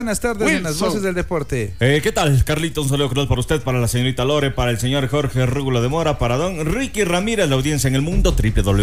Buenas tardes en las voces del deporte. ¿Qué tal, Carlito? Un saludo cordial para usted, para la señorita Lore, para el señor Jorge Regulo de Mora, para don Ricky Ramírez, la audiencia en el mundo,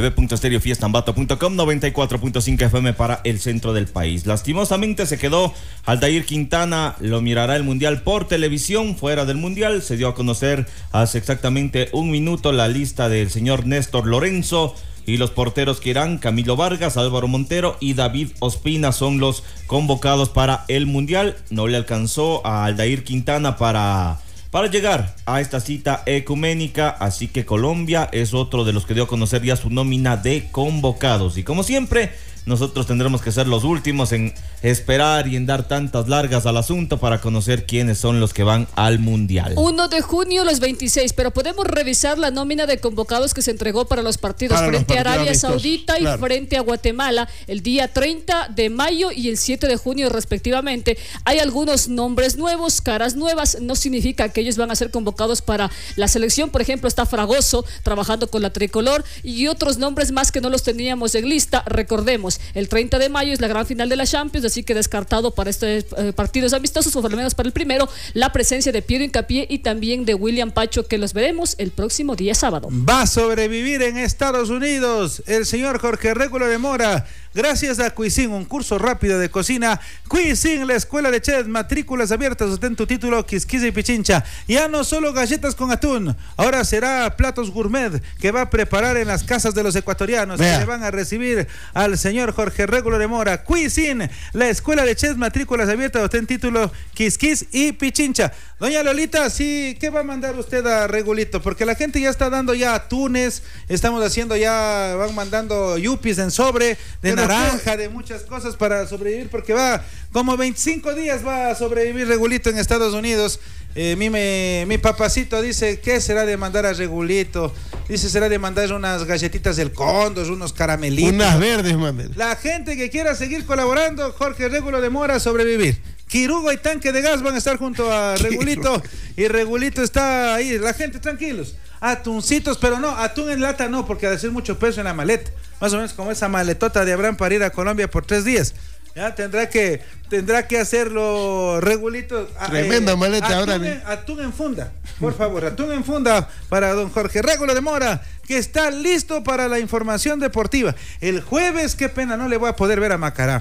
www.stereofiestambato.com, 94.5 FM para el centro del país. Lastimosamente se quedó Aldair Quintana, lo mirará el Mundial por televisión. Fuera del Mundial se dio a conocer hace exactamente un minuto la lista del señor Néstor Lorenzo. Y los porteros que irán, Camilo Vargas, Álvaro Montero y David Ospina son los convocados para el Mundial. No le alcanzó a Aldair Quintana para llegar a esta cita ecuménica, así que Colombia es otro de los que dio a conocer ya su nómina de convocados. Y como siempre, nosotros tendremos que ser los últimos en esperar y en dar tantas largas al asunto para conocer quiénes son los que van al Mundial. 1 de junio, los 26, pero podemos revisar la nómina de convocados que se entregó para los partidos frente a Arabia Saudita y frente a Guatemala el día 30 de mayo y el 7 de junio respectivamente. Hay algunos nombres nuevos, caras nuevas, no significa que ellos van a ser convocados para la selección. Por ejemplo, está Fragoso trabajando con la tricolor y otros nombres más que no los teníamos en lista. Recordemos, el 30 de mayo es la gran final de la Champions, así que descartado para estos partidos amistosos, o por lo menos para el primero, la presencia de Piero Hincapié y también de William Pacho, que los veremos el próximo día sábado. Va a sobrevivir en Estados Unidos el señor Jorge Regulo de Mora, gracias a Cuisine, un curso rápido de cocina. Cuisine, la escuela de chef, matrículas abiertas, obtén tu título, Quisquisa y Pichincha. Ya no solo galletas con atún, ahora será platos gourmet que va a preparar en las casas de los ecuatorianos, que le van a recibir al señor Jorge Regulo de Mora. Cuisine, la escuela de chef, matrículas abiertas, obtén título, Quisquis y Pichincha. Doña Lolita, sí, ¿qué va a mandar usted a Regulito? Porque la gente ya está dando ya atunes, estamos haciendo ya, van mandando yuppies en sobre, de naranja, de muchas cosas para sobrevivir, porque va, como 25 días va a sobrevivir Regulito en Estados Unidos. Mi papacito dice, ¿qué será de mandar a Regulito? Dice, será de mandar unas galletitas del Cóndor, unos caramelitos. Unas verdes, mami. La gente que quiera seguir colaborando, Jorge Regulo de Mora, sobrevivir. Quirugo y tanque de gas van a estar junto a Regulito y Regulito está ahí. La gente, tranquilos. Atuncitos, pero no, atún en lata no, porque ha de ser mucho peso en la maleta. Más o menos como esa maletota de Abraham para ir a Colombia por 3 días. Ya tendrá que hacerlo Regulito. Tremenda maleta ahora. Atún en funda, por favor, atún en funda para don Jorge Regulo de Mora, que está listo para la información deportiva. El jueves, qué pena, no le voy a poder ver a Macará.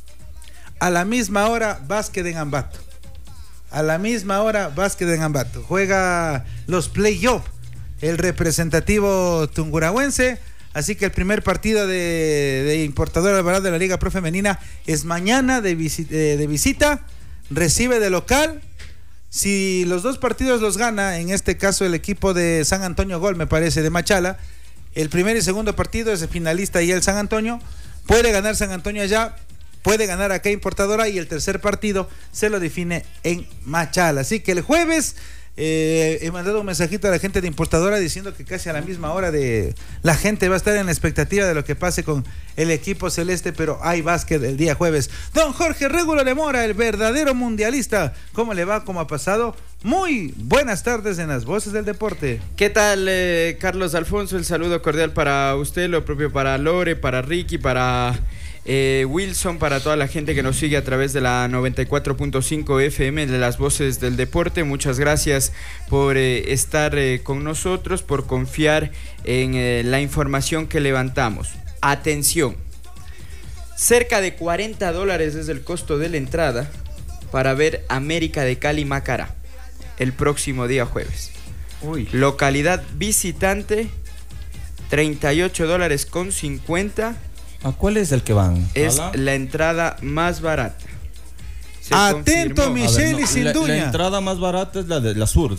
A la misma hora, básquet en Ambato. Juega los play-off, el representativo tungurahuense. Así que el primer partido de Importadora Alvarado de la Liga Pro Femenina es mañana de visita, recibe de local. Si los dos partidos los gana, en este caso el equipo de San Antonio Gol, me parece, de Machala, el primer y segundo partido es el finalista y el San Antonio. Puede ganar San Antonio allá, puede ganar acá Importadora, y el tercer partido se lo define en Machala. Así que el jueves he mandado un mensajito a la gente de Importadora diciendo que casi a la misma hora la gente va a estar en la expectativa de lo que pase con el equipo celeste, pero hay básquet el día jueves. Don Jorge Regulo de Mora, el verdadero mundialista, ¿cómo le va? ¿Cómo ha pasado? Muy buenas tardes en las voces del deporte. ¿Qué tal, Carlos Alfonso? El saludo cordial para usted, lo propio para Lore, para Ricky, para Wilson, para toda la gente que nos sigue a través de la 94.5 FM de las voces del deporte. Muchas gracias por estar con nosotros, por confiar en la información que levantamos. Atención, cerca de $40 es el costo de la entrada para ver América de Cali Macará el próximo día jueves. Localidad visitante, $38.50. ¿A cuál es el que van? Es la entrada más barata. Atento, Michelle y Sinduña. La entrada más barata es la de la sur,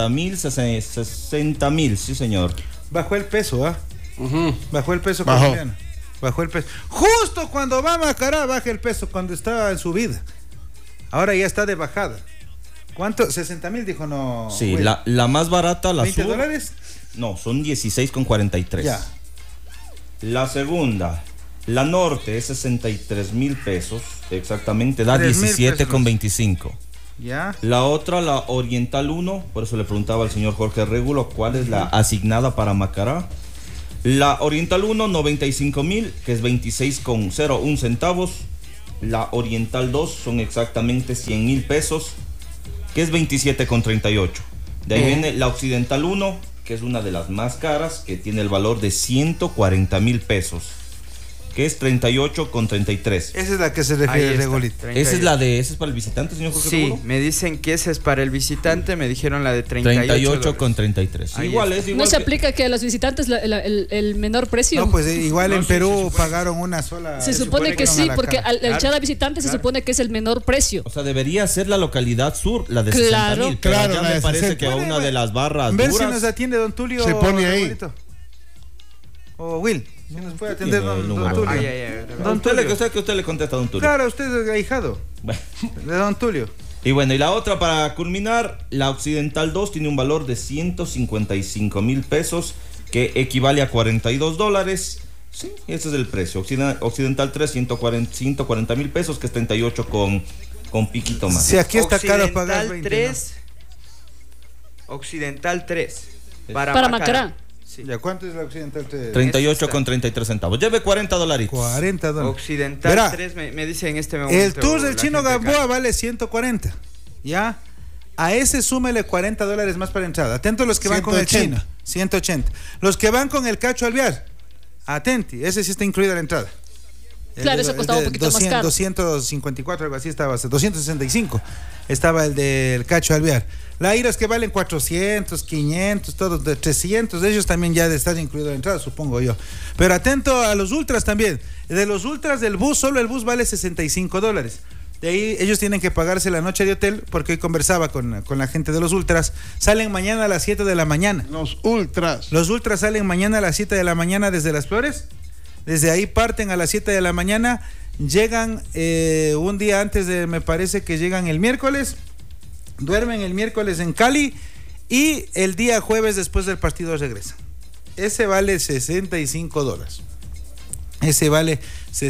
60.000, sí señor. Bajó el peso, Bajó el peso colombiano. Bajó el peso. Justo cuando va a Macará baja el peso, cuando estaba en subida. Ahora ya está de bajada. ¿Cuánto? 60.000 dijo, no. Sí, la más barata, la sur. ¿$20? No, son 16.43. Ya. La segunda, la norte, es 63.000 pesos, exactamente, da 17.25. Ya. La otra, la oriental 1, por eso le preguntaba al señor Jorge Regulo cuál es la asignada para Macará. La oriental 1, 95.000, que es 26.01 centavos. La Oriental 2 son exactamente 100,000 pesos, que es 27,38. De ahí viene la Occidental 1, que es una de las más caras, que tiene el valor de 140,000 pesos, que es 38,33. Esa es la que se refiere Regulito. Esa es para el visitante, señor Jorge Sí, Regulo. me dicen que esa es para el visitante, me dijeron la de 38,33. Igual es igual. ¿No se aplica que a los visitantes el menor precio? No, pues igual en Perú pagaron una sola. Se supone que sí, porque al echar a visitante se supone que es el menor precio. O sea, debería ser la localidad sur, la de 60,000. Claro, ya la me de parece 60. que a una de las barras Ver duras. si nos atiende don Tulio. Se pone ahí. Regulito. O Will, si nos puede atender Tiene el don número. Tulio. Don Tulio, que usted le contesta a don Tulio. Claro, usted es ahijado Bueno. de don Tulio. Y bueno, y la otra para culminar, la Occidental 2 tiene un valor de 155,000 pesos, que equivale a $42. Sí, ese es el precio. Occidental 3, 140,000 pesos, que es 38 con piquito más. Si aquí está caro pagar 20, Occidental 3. Para Macará. Sí. ¿Ya cuánto es la Occidental 3? 38,33 centavos. Lleve $40. $40. Occidental Verá, 3 me dice en este momento. el tour del la Chino gente Gamboa acá. vale 140. ¿Ya? A ese súmele $40 más para entrada. Atentos los que van con el 180. Chino. 180. Los que van con el Cacho Alvear. Atenti, ese sí está incluido en la entrada. Claro, eso costaba un poquito más caro. 254, algo así estaba, 265 estaba el del Cacho Alvear. La Iras que valen 400, 500, todos de 300, de ellos también ya de estar incluido en la entrada, supongo yo. Pero atento a los ultras también. De los ultras del bus, solo el bus vale $65. De ahí ellos tienen que pagarse la noche de hotel, porque hoy conversaba con la gente de los ultras. Salen mañana a las 7 de la mañana. Los ultras. Los ultras salen mañana a las 7 de la mañana desde Las Flores. Desde ahí parten a las 7 de la mañana. Llegan un día antes me parece que llegan el miércoles. Duermen el miércoles en Cali. Y el día jueves después del partido regresan. Ese vale $65. Ese vale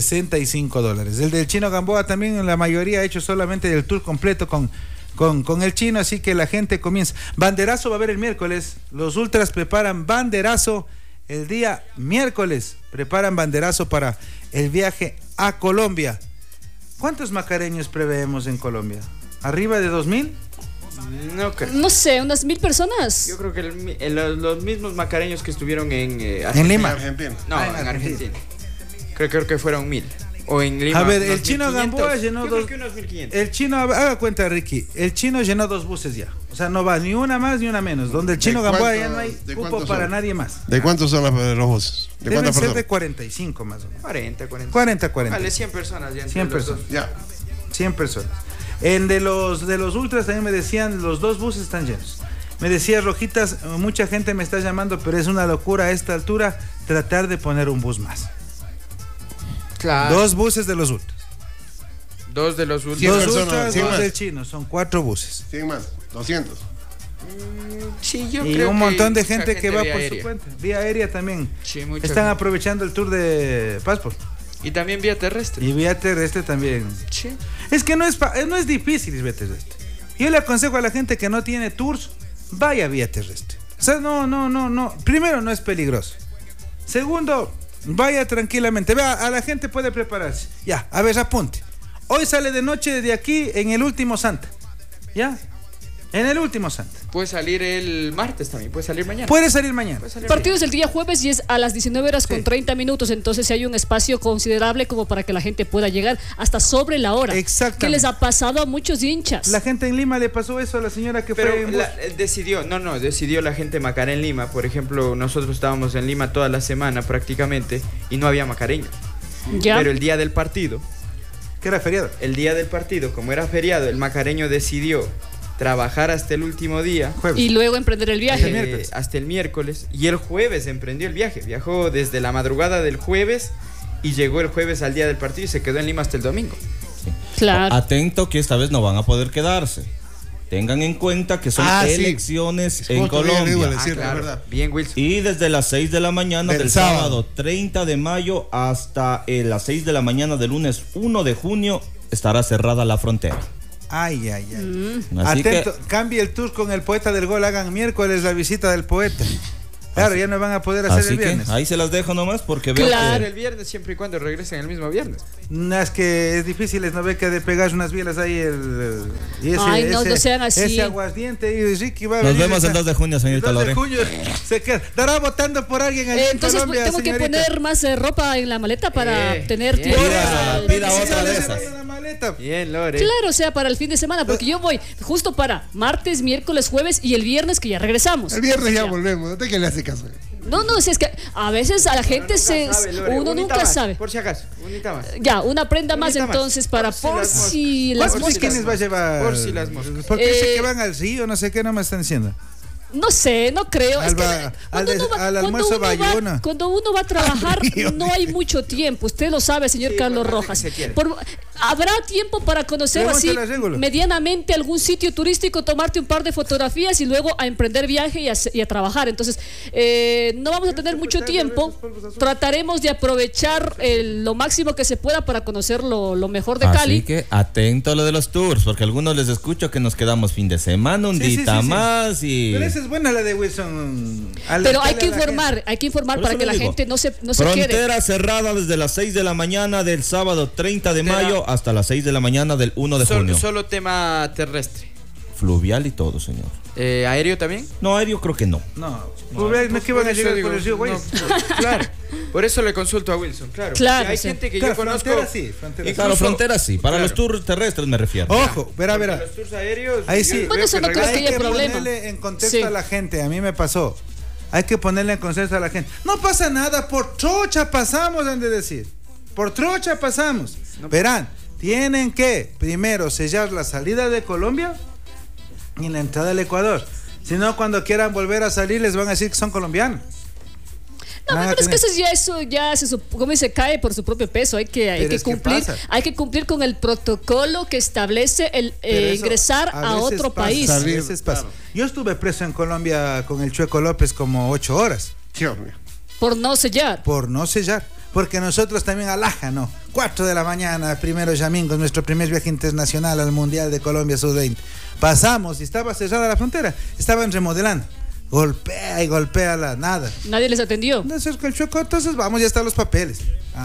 $65. El del Chino Gamboa también la mayoría ha hecho solamente el tour completo con el Chino, así que la gente comienza. Banderazo va a haber el miércoles. Los ultras preparan banderazo el día miércoles. Preparan banderazo para el viaje a Colombia. ¿Cuántos macareños preveemos en Colombia? ¿Arriba de 2,000? No creo. No sé, unas 1,000 personas. Yo creo que los mismos macareños que estuvieron en Lima. Argentina. No, en Argentina. Creo que fueron 1,000. O en Lima. A ver, el unos Chino 1,500. Gamboa llenó Yo creo dos. que unos 1,500. El Chino, haga cuenta, Ricky. El Chino llenó 2 buses ya. O sea, no va ni una más ni una menos. Donde el Chino Gamboa ya no hay de cupo cuántos para son? nadie más. ¿De cuántos son los buses? ¿De Deben cuántas ser de personas? 45 más o menos. 40. 40. Vale, 100 personas ya. entre 100 los personas. dos. Ya. 100 personas. De los ultras también me decían, los 2 buses están llenos. Me decía Rojitas, mucha gente me está llamando, pero es una locura a esta altura tratar de poner un bus más. Claro. 2 buses de los ultras. 2 de los 100 últimos. 2 personas, ultras, 100 2 más. del Chino. Son 4 buses. 100 más. 200. Sí, yo Y creo un que montón de mucha gente que va vía por aérea. su cuenta. Vía aérea también. Sí, mucha Están gente. aprovechando el tour de Passport. Y también vía terrestre. Y vía terrestre también. Sí. Es que no es difícil ir vía terrestre. Yo le aconsejo a la gente que no tiene tours, vaya vía terrestre. O sea, no. Primero, no es peligroso. Segundo, vaya tranquilamente. Vea, a la gente puede prepararse. Ya, a ver, apunte. Hoy sale de noche desde aquí en el último Santa. ¿Ya? En el último Santa. Puede salir el martes también, puede salir mañana. Puede salir mañana. Puede salir El partido es el día jueves y es a las 19 horas con 30 minutos, entonces si hay un espacio considerable como para que la gente pueda llegar hasta sobre la hora. Exactamente. ¿Qué les ha pasado a muchos hinchas? La gente en Lima le pasó eso a la señora que Pero fue en bus. decidió la gente Macará en Lima. Por ejemplo, nosotros estábamos en Lima toda la semana prácticamente y no había macareños. ¿Ya? Pero el día del partido, Que era feriado. como era feriado, el macareño decidió trabajar hasta el último día, Jueves. Y luego emprender el viaje. miércoles. hasta el miércoles, y el jueves emprendió el viaje. Viajó desde la madrugada del jueves y llegó el jueves al día del partido y se quedó en Lima hasta el domingo. Claro. Atento que esta vez no van a poder quedarse. Tengan en cuenta que son Sí. elecciones en Justo bien, iba a Colombia. decir, la verdad. Bien, Wilson. Y desde las 6 de la mañana Del del sábado 30 de mayo hasta las 6 de la mañana del lunes 1 de junio estará cerrada la frontera. Ay. Así Atento, cambie el tour con el poeta del gol. Hagan miércoles la visita del poeta. Claro, ya no van a poder hacer así el viernes. Que ahí se las dejo nomás porque veo Claro, el viernes siempre y cuando regresen el mismo viernes. No, es que es difícil, no ve que de pegar unas bielas ahí y Ay, no sean así. Ese aguardiente y Ricky va a Nos venir. vemos el 2 de junio, señorita Lore. El 2 de junio se quedará votando por alguien allí entonces en Colombia, tengo señorita. que poner más ropa en la maleta para tener tiempo. Pida otra de esas. Bien, Lore. Claro, o sea, para el fin de semana, porque yo voy justo para martes, miércoles, jueves y el viernes que ya regresamos. El viernes ya volvemos, ¿de qué le hace caso? No, es que a veces a la gente uno nunca sabe. Por si acaso, unita más. Ya, una prenda más entonces para por si las moscas. ¿Quiénes va a llevar? Por si las moscas. Porque dice que van al río, no sé qué, no me están diciendo. No sé, no creo. Al almuerzo Bayona. Cuando uno va a trabajar, no hay mucho tiempo. Usted lo sabe, señor Carlos Rojas. Habrá tiempo para conocer así medianamente algún sitio turístico, tomarte un par de fotografías y luego a emprender viaje y a trabajar. Entonces, no vamos a tener mucho tiempo. Trataremos de aprovechar lo máximo que se pueda para conocer lo mejor de Cali. Así que atento a lo de los tours, porque algunos les escucho que nos quedamos fin de semana, un día más y... Pero esa es buena la de Wilson. Pero hay que informar para que la gente no se quede. Frontera cerrada desde las 6 de la mañana del sábado 30 de mayo hasta las 6 de la mañana del 1 de junio. Solo tema terrestre. Fluvial y todo, señor. ¿Aéreo también? No, aéreo creo que no. No es que van a llegar por el río Güey. Claro. Por eso le consulto a Wilson, claro. Claro, hay gente que yo conozco. Frontera sí. Para los tours terrestres me refiero. Ojo, verá. Los tours aéreos. Ahí sí. Bueno, eso no creo que haya problema. Hay que ponerle en contexto a la gente. A mí me pasó. Hay que ponerle en contexto a la gente. No pasa nada, por trocha pasamos, han de decir. Por trocha pasamos. Verán, tienen que primero sellar la salida de Colombia y la entrada del Ecuador. Si no, cuando quieran volver a salir les van a decir que son colombianos. No, pero es que eso ya como se cae por su propio peso. Hay que cumplir con el protocolo que establece el ingresar a otro país. A veces pasa. Yo estuve preso en Colombia con el Chueco López como 8 horas. Dios mío. Por no sellar. Porque nosotros también alaja, ¿no? 4 de la mañana, primero Yamingos, nuestro primer viaje internacional al Mundial de Colombia Sub-20. Pasamos y estaba cerrada la frontera. Estaban remodelando. Golpea nada. Nadie les atendió. Entonces el Chueco, entonces vamos, ya están los papeles.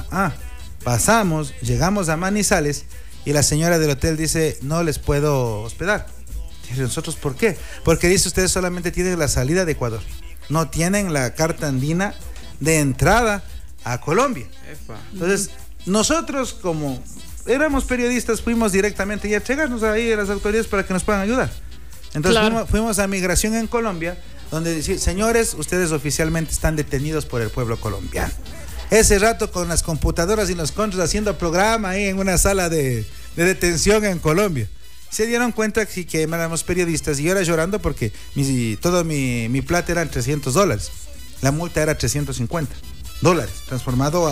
Pasamos, llegamos a Manizales y la señora del hotel dice, no les puedo hospedar. Dice, ¿nosotros por qué? Porque dice, ustedes solamente tienen la salida de Ecuador. No tienen la carta andina de entrada a Colombia. Entonces, nosotros como éramos periodistas, fuimos directamente y a entregarnos ahí a las autoridades para que nos puedan ayudar. Entonces fuimos a Migración en Colombia, donde decir, señores, ustedes oficialmente están detenidos por el pueblo colombiano. Ese rato con las computadoras y los contras haciendo programa ahí en una sala de detención en Colombia. Se dieron cuenta que éramos periodistas y yo era llorando porque todo mi plata eran $300. La multa era $350, transformado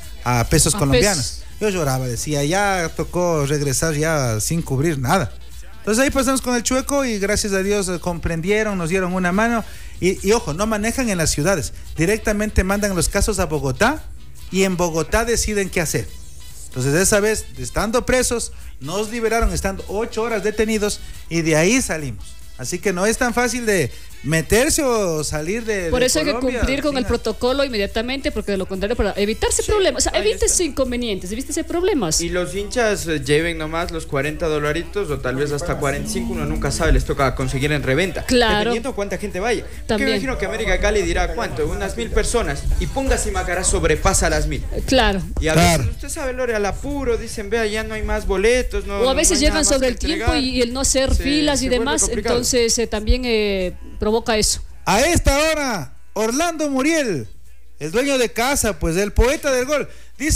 a pesos colombianos. Yo lloraba, decía, ya tocó regresar ya sin cubrir nada. Entonces ahí pasamos con el Chueco y gracias a Dios comprendieron, nos dieron una mano y ojo, no manejan en las ciudades, directamente mandan los casos a Bogotá y en Bogotá deciden qué hacer. Entonces esa vez, estando presos, nos liberaron estando 8 horas detenidos y de ahí salimos. Así que no es tan fácil de meterse o salir de Por eso Colombia, hay que cumplir con el protocolo inmediatamente, porque de lo contrario, para evitarse problemas, o sea, evítese inconvenientes, evítese problemas. Y los hinchas lleven nomás los $40 o tal vez hasta 45, uno nunca sabe, les toca conseguir en reventa. Claro. Dependiendo cuánta gente vaya. También. Me imagino que América Cali dirá, ¿cuánto? Unas 1000 personas. Y Pongas y Macará sobrepasa las 1000. Claro. Y a veces, usted sabe, Lore, al apuro, dicen, vea, ya no hay más boletos. O a veces llegan sobre el tiempo y el no hacer filas y demás, entonces también provoca eso. A esta hora, Orlando Muriel, el dueño de casa, pues el poeta del gol.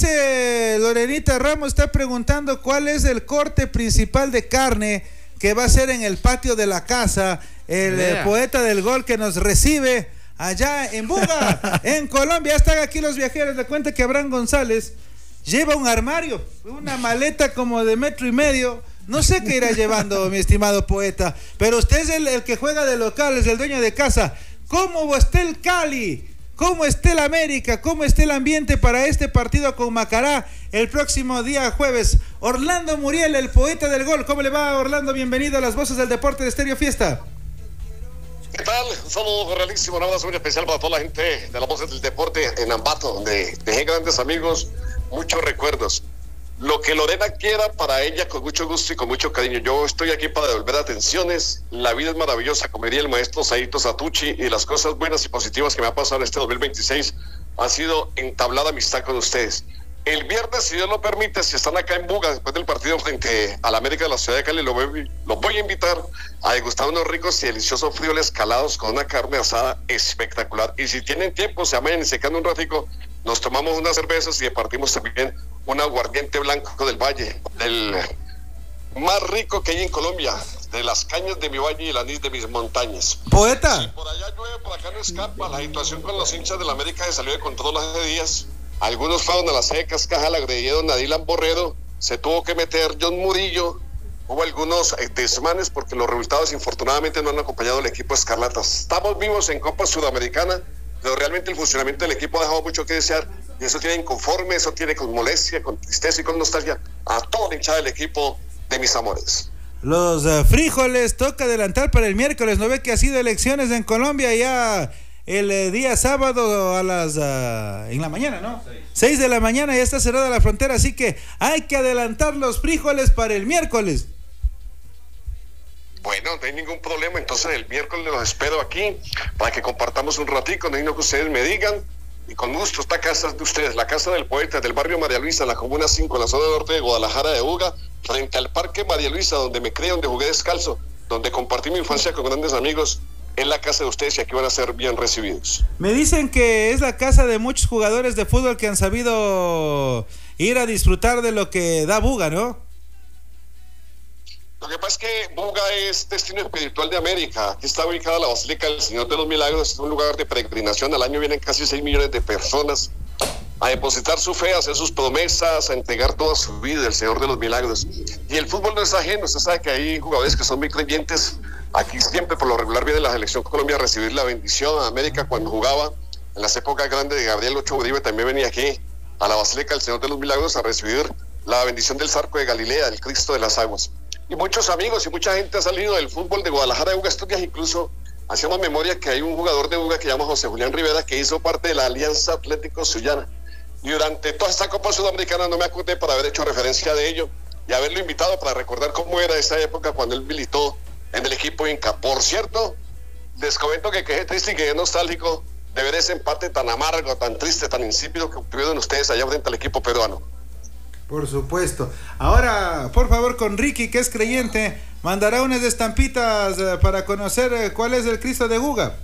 Dice Lorenita Ramos, está preguntando cuál es el corte principal de carne que va a ser en el patio de la casa. El poeta del gol que nos recibe allá en Buga, en Colombia. Ya están aquí los viajeros. Le cuento que Abraham González lleva un armario, una maleta como de 1.5 metros. No sé qué irá llevando, mi estimado poeta, pero usted es el que juega de local, es el dueño de casa. ¿Cómo está el Cali? ¿Cómo está el América? ¿Cómo está el ambiente para este partido con Macará el próximo día jueves? Orlando Muriel, el poeta del gol. ¿Cómo le va, Orlando? Bienvenido a las voces del deporte de Estéreo Fiesta. ¿Qué tal? Un saludo realísimo, un abrazo muy especial para toda la gente de la Voz del Deporte en Ambato, donde dejé grandes amigos, muchos recuerdos. Lo que Lorena quiera para ella, con mucho gusto y con mucho cariño. Yo estoy aquí para devolver atenciones. La vida es maravillosa, como diría el maestro Saito Satucci, y las cosas buenas y positivas que me ha pasado en este 2026 ha sido entablar amistad con ustedes. El viernes, si Dios lo permite, si están acá en Buga, después del partido frente a la América de la ciudad de Cali, los voy a invitar a degustar unos ricos y deliciosos frijoles calados con una carne asada espectacular. Y si tienen tiempo, se vayan secando un ratico, nos tomamos unas cervezas y departimos también un aguardiente blanco del valle, del más rico que hay en Colombia, de las cañas de mi valle y el anís de mis montañas. Poeta. Si por allá llueve, por acá no escapa. La situación con los hinchas de la América se salió de control hace días. Algunos fueron a la sede de Cascajal, agredieron a Dylan Borrero, se tuvo que meter John Murillo, hubo algunos desmanes porque los resultados infortunadamente no han acompañado al equipo Escarlatas. Estamos vivos en Copa Sudamericana, pero realmente el funcionamiento del equipo ha dejado mucho que desear y eso tiene inconforme, eso tiene con molestia, con tristeza y con nostalgia a toda la hinchada del equipo de mis amores. Los frijoles toca adelantar para el miércoles, ¿no ve que ha sido elecciones en Colombia ya? El día sábado a las en la mañana, ¿no? 6 de la mañana ya está cerrada la frontera, así que hay que adelantar los frijoles para el miércoles. Bueno, no hay ningún problema, entonces el miércoles los espero aquí para que compartamos un ratico, no hay lo que ustedes me digan, y con gusto. Esta casa es de ustedes, la casa del poeta del barrio María Luisa, en la comuna 5, en la zona norte de Guadalajara de Buga, frente al Parque María Luisa, donde me crié, donde jugué descalzo, donde compartí mi infancia con grandes amigos. En la casa de ustedes y aquí van a ser bien recibidos. Me dicen que es la casa de muchos jugadores de fútbol que han sabido ir a disfrutar de lo que da Buga, ¿no? Lo que pasa es que Buga es destino espiritual de América. Aquí está ubicada la Basílica del Señor de los Milagros, es un lugar de peregrinación. Al año vienen casi 6 millones de personas a depositar su fe, a hacer sus promesas, a entregar toda su vida al Señor de los Milagros. Y el fútbol no es ajeno, usted sabe que hay jugadores que son muy creyentes. Aquí siempre por lo regular viene la selección Colombia a recibir la bendición. A América cuando jugaba, en las épocas grandes de Gabriel Ocho Uribe, también venía aquí a la Basílica del Señor de los Milagros a recibir la bendición del Zarco de Galilea, del Cristo de las Aguas. Y muchos amigos y mucha gente ha salido del fútbol de Guadalajara de Buga estos días. Incluso hacemos memoria que hay un jugador de Buga que se llama José Julián Rivera, que hizo parte de la Alianza Atlético Sullana. Y durante toda esta Copa Sudamericana no me acordé para haber hecho referencia de ello y haberlo invitado para recordar cómo era esa época cuando él militó en el equipo Inca. Por cierto, les comento que quedé triste y quedé nostálgico de ver ese empate tan amargo, tan triste, tan insípido que tuvieron ustedes allá frente al equipo peruano. Por supuesto. Ahora, por favor, con Ricky, que es creyente, mandará unas estampitas para conocer cuál es el Cristo de Buga.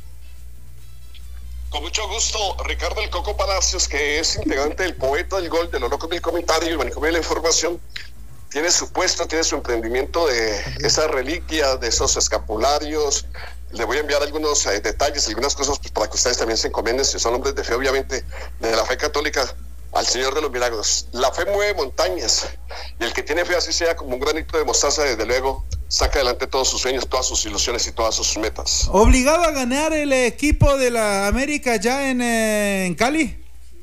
Con mucho gusto, Ricardo El Coco Palacios, que es integrante del Poeta del Gol, de los Locos del Comentario y el Manicomio de la Información, tiene su puesto, tiene su emprendimiento de esas reliquias, de esos escapularios. Le voy a enviar algunos detalles, algunas cosas pues, para que ustedes también se encomienden, si son hombres de fe, obviamente, de la fe católica, al Señor de los Milagros. La fe mueve montañas, y el que tiene fe, así sea como un granito de mostaza, desde luego, saca adelante todos sus sueños, todas sus ilusiones y todas sus metas. ¿Obligado a ganar el equipo de la América ya en Cali?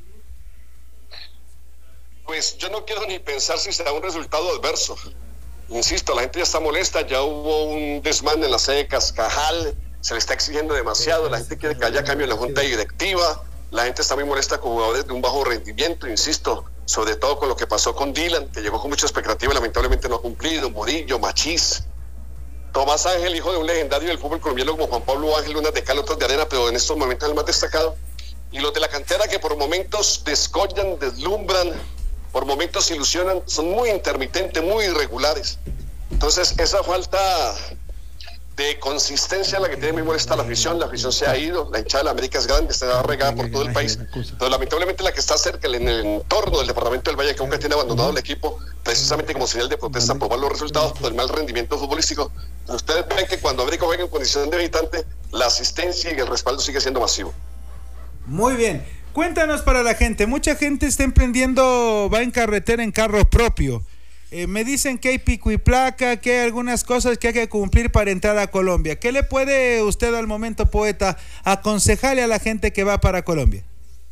Pues yo no quiero ni pensar si será un resultado adverso. Insisto, la gente ya está molesta, ya hubo un desmán en la sede de Cascajal, se le está exigiendo demasiado, la gente quiere que haya cambio en la junta directiva, la gente está muy molesta con jugadores de un bajo rendimiento, insisto, sobre todo con lo que pasó con Dylan, que llegó con mucha expectativa y lamentablemente no ha cumplido, Murillo, Machís, Tomás Ángel, hijo de un legendario del fútbol colombiano como Juan Pablo Ángel, unas de cal, otras de arena, pero en estos momentos es el más destacado, y los de la cantera que por momentos descollan, deslumbran, por momentos ilusionan, son muy intermitentes, muy irregulares. Entonces esa falta de consistencia la que tiene muy molesta la afición se ha ido, la hinchada de la América es grande, está regada por todo el país, pero lamentablemente la que está cerca, en el entorno del departamento del Valle, que aunque tiene abandonado el equipo, precisamente como señal de protesta por malos resultados, por el mal rendimiento futbolístico. Pero ustedes ven que cuando América juega en condición de visitante, la asistencia y el respaldo sigue siendo masivo. Muy bien. Cuéntanos para la gente, mucha gente está emprendiendo, va en carretera en carro propio. Me dicen que hay pico y placa, que hay algunas cosas que hay que cumplir para entrar a Colombia. ¿Qué le puede usted al momento, poeta, aconsejarle a la gente que va para Colombia?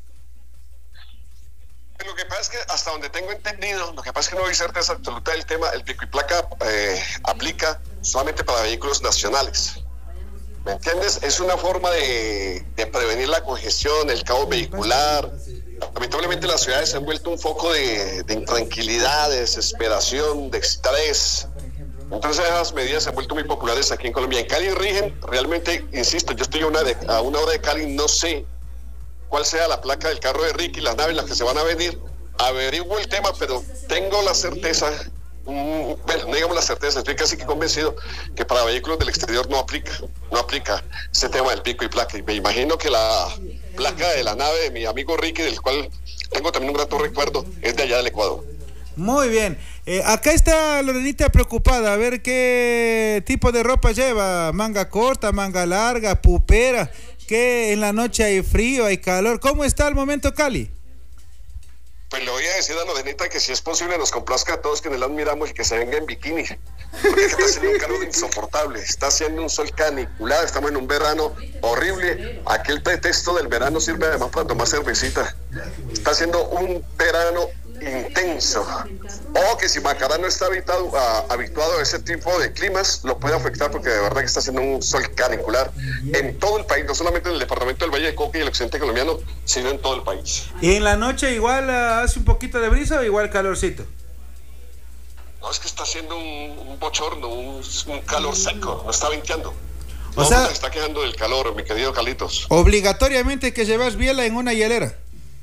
Lo que pasa es que hasta donde tengo entendido, lo que pasa es que no hay certeza absoluta del tema, el pico y placa aplica solamente para vehículos nacionales. ¿Me entiendes? Es una forma de prevenir la congestión, el caos vehicular. Lamentablemente las ciudades se han vuelto un foco de intranquilidad, de desesperación, de estrés. Entonces esas medidas se han vuelto muy populares aquí en Colombia. En Cali rigen, realmente, insisto, yo estoy a una hora de Cali, no sé cuál sea la placa del carro de Ricky, las naves, las que se van a venir. Averiguo el tema, pero tengo la certeza, bueno, no digamos la certeza, estoy casi que convencido que para vehículos del exterior no aplica ese tema del pico y placa. Y me imagino que la placa de la nave de mi amigo Ricky, del cual tengo también un grato recuerdo, es de allá del Ecuador. Muy bien. Acá está Lorenita preocupada, a ver qué tipo de ropa lleva, manga corta, manga larga, pupera, que en la noche hay frío, hay calor. ¿Cómo está el momento Cali? Pues le voy a decir a Lorenita que si es posible nos complazca a todos que nos la admiramos y que se venga en bikini, porque está haciendo un calor insoportable, está haciendo un sol caniculado, estamos en un verano horrible. Aquí el pretexto del verano sirve además para tomar cervecita. Está haciendo un verano intenso. O que si Macará no está habituado a ese tipo de climas, lo puede afectar, porque de verdad que está haciendo un sol canicular en todo el país, no solamente en el departamento del Valle de Cauca y el occidente colombiano, sino en todo el país. ¿Y en la noche igual hace un poquito de brisa o igual calorcito? No, es que está haciendo un bochorno, un calor seco, no está venteando. O sea, se está quejando del calor, mi querido Carlitos. Obligatoriamente que llevas biela en una hielera.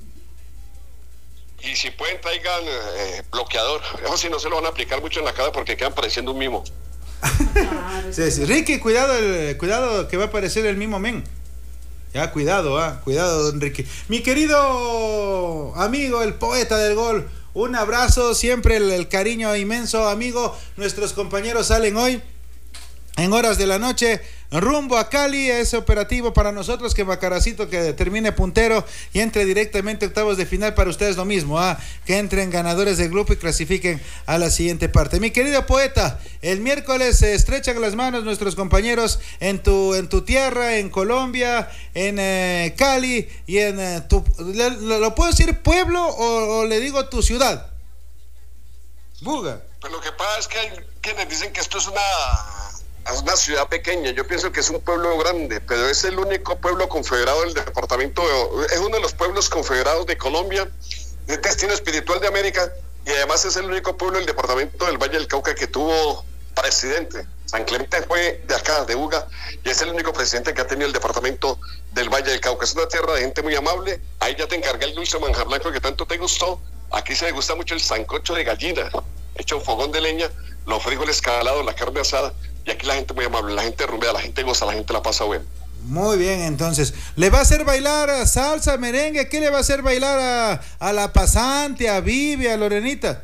Y si pueden, traigan bloqueador. Eso sí, no se lo van a aplicar mucho en la cara porque quedan pareciendo un mimo. Sí. Ricky, cuidado que va a aparecer el mismo men. Ya, cuidado, don Ricky. Mi querido amigo, el poeta del gol, un abrazo, siempre el cariño inmenso, amigo. Nuestros compañeros salen hoy en horas de la noche rumbo a Cali. Es operativo para nosotros que Macaracito que termine puntero y entre directamente a octavos de final. Para ustedes lo mismo, que entren ganadores del grupo y clasifiquen a la siguiente parte. Mi querido poeta, el miércoles se estrechan las manos nuestros compañeros en tu tierra, en Colombia, en Cali y en ¿lo puedo decir pueblo o le digo tu ciudad? Buga. Pues lo que pasa es que hay quienes dicen que esto es una ciudad pequeña. Yo pienso que es un pueblo grande, pero es el único pueblo confederado del departamento, es uno de los pueblos confederados de Colombia, es destino espiritual de América, y además es el único pueblo del departamento del Valle del Cauca que tuvo presidente. San Clemente fue de acá, de Buga, y es el único presidente que ha tenido el departamento del Valle del Cauca. Es una tierra de gente muy amable. Ahí ya te encargué el dulce manjar blanco que tanto te gustó. Aquí se le gusta mucho el sancocho de gallina, hecho un fogón de leña, los frijoles calados, la carne asada. Y aquí la gente muy amable, la gente rumbea, la gente goza, la gente la pasa bien. Muy bien, entonces, ¿le va a hacer bailar salsa, merengue? ¿Qué le va a hacer bailar a la pasante, a Vivi, a Lorenita?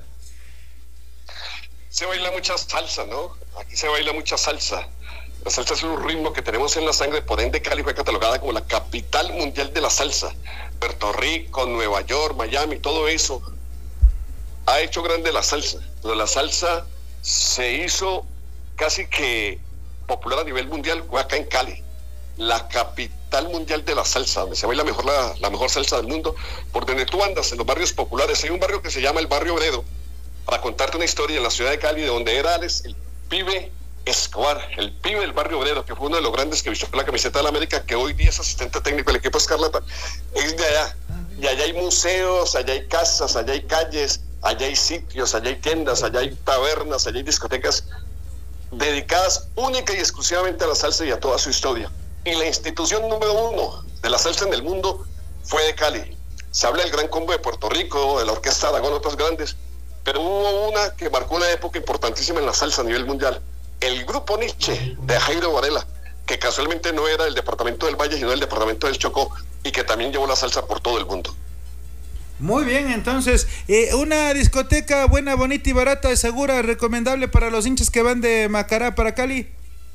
Se baila mucha salsa, ¿no? Aquí se baila mucha salsa. La salsa es un ritmo que tenemos en la sangre, por ende Cali fue catalogada como la capital mundial de la salsa. Puerto Rico, Nueva York, Miami, todo eso ha hecho grande la salsa. Pero la salsa se hizo casi que popular a nivel mundial fue acá en Cali, la capital mundial de la salsa, donde se baila la mejor salsa del mundo. Por donde tú andas, en los barrios populares, hay un barrio que se llama el Barrio Obrero, para contarte una historia, en la ciudad de Cali, de donde era el pibe Escobar, el pibe del Barrio Obrero, que fue uno de los grandes que vistió la camiseta de la América, que hoy día es asistente técnico del equipo Escarlata, es de allá. Y allá hay museos, allá hay casas, allá hay calles, allá hay sitios, allá hay tiendas, allá hay tabernas, allá hay discotecas dedicadas única y exclusivamente a la salsa y a toda su historia. Y la institución número 1 de la salsa en el mundo fue de Cali. Se habla del Gran Combo de Puerto Rico, de la Orquesta Aragón, otras grandes, pero hubo una que marcó una época importantísima en la salsa a nivel mundial. El Grupo Nietzsche de Jairo Varela, que casualmente no era del departamento del Valle, sino del departamento del Chocó, y que también llevó la salsa por todo el mundo. Muy bien, entonces, una discoteca buena, bonita y barata, segura, recomendable para los hinchas que van de Macará para Cali.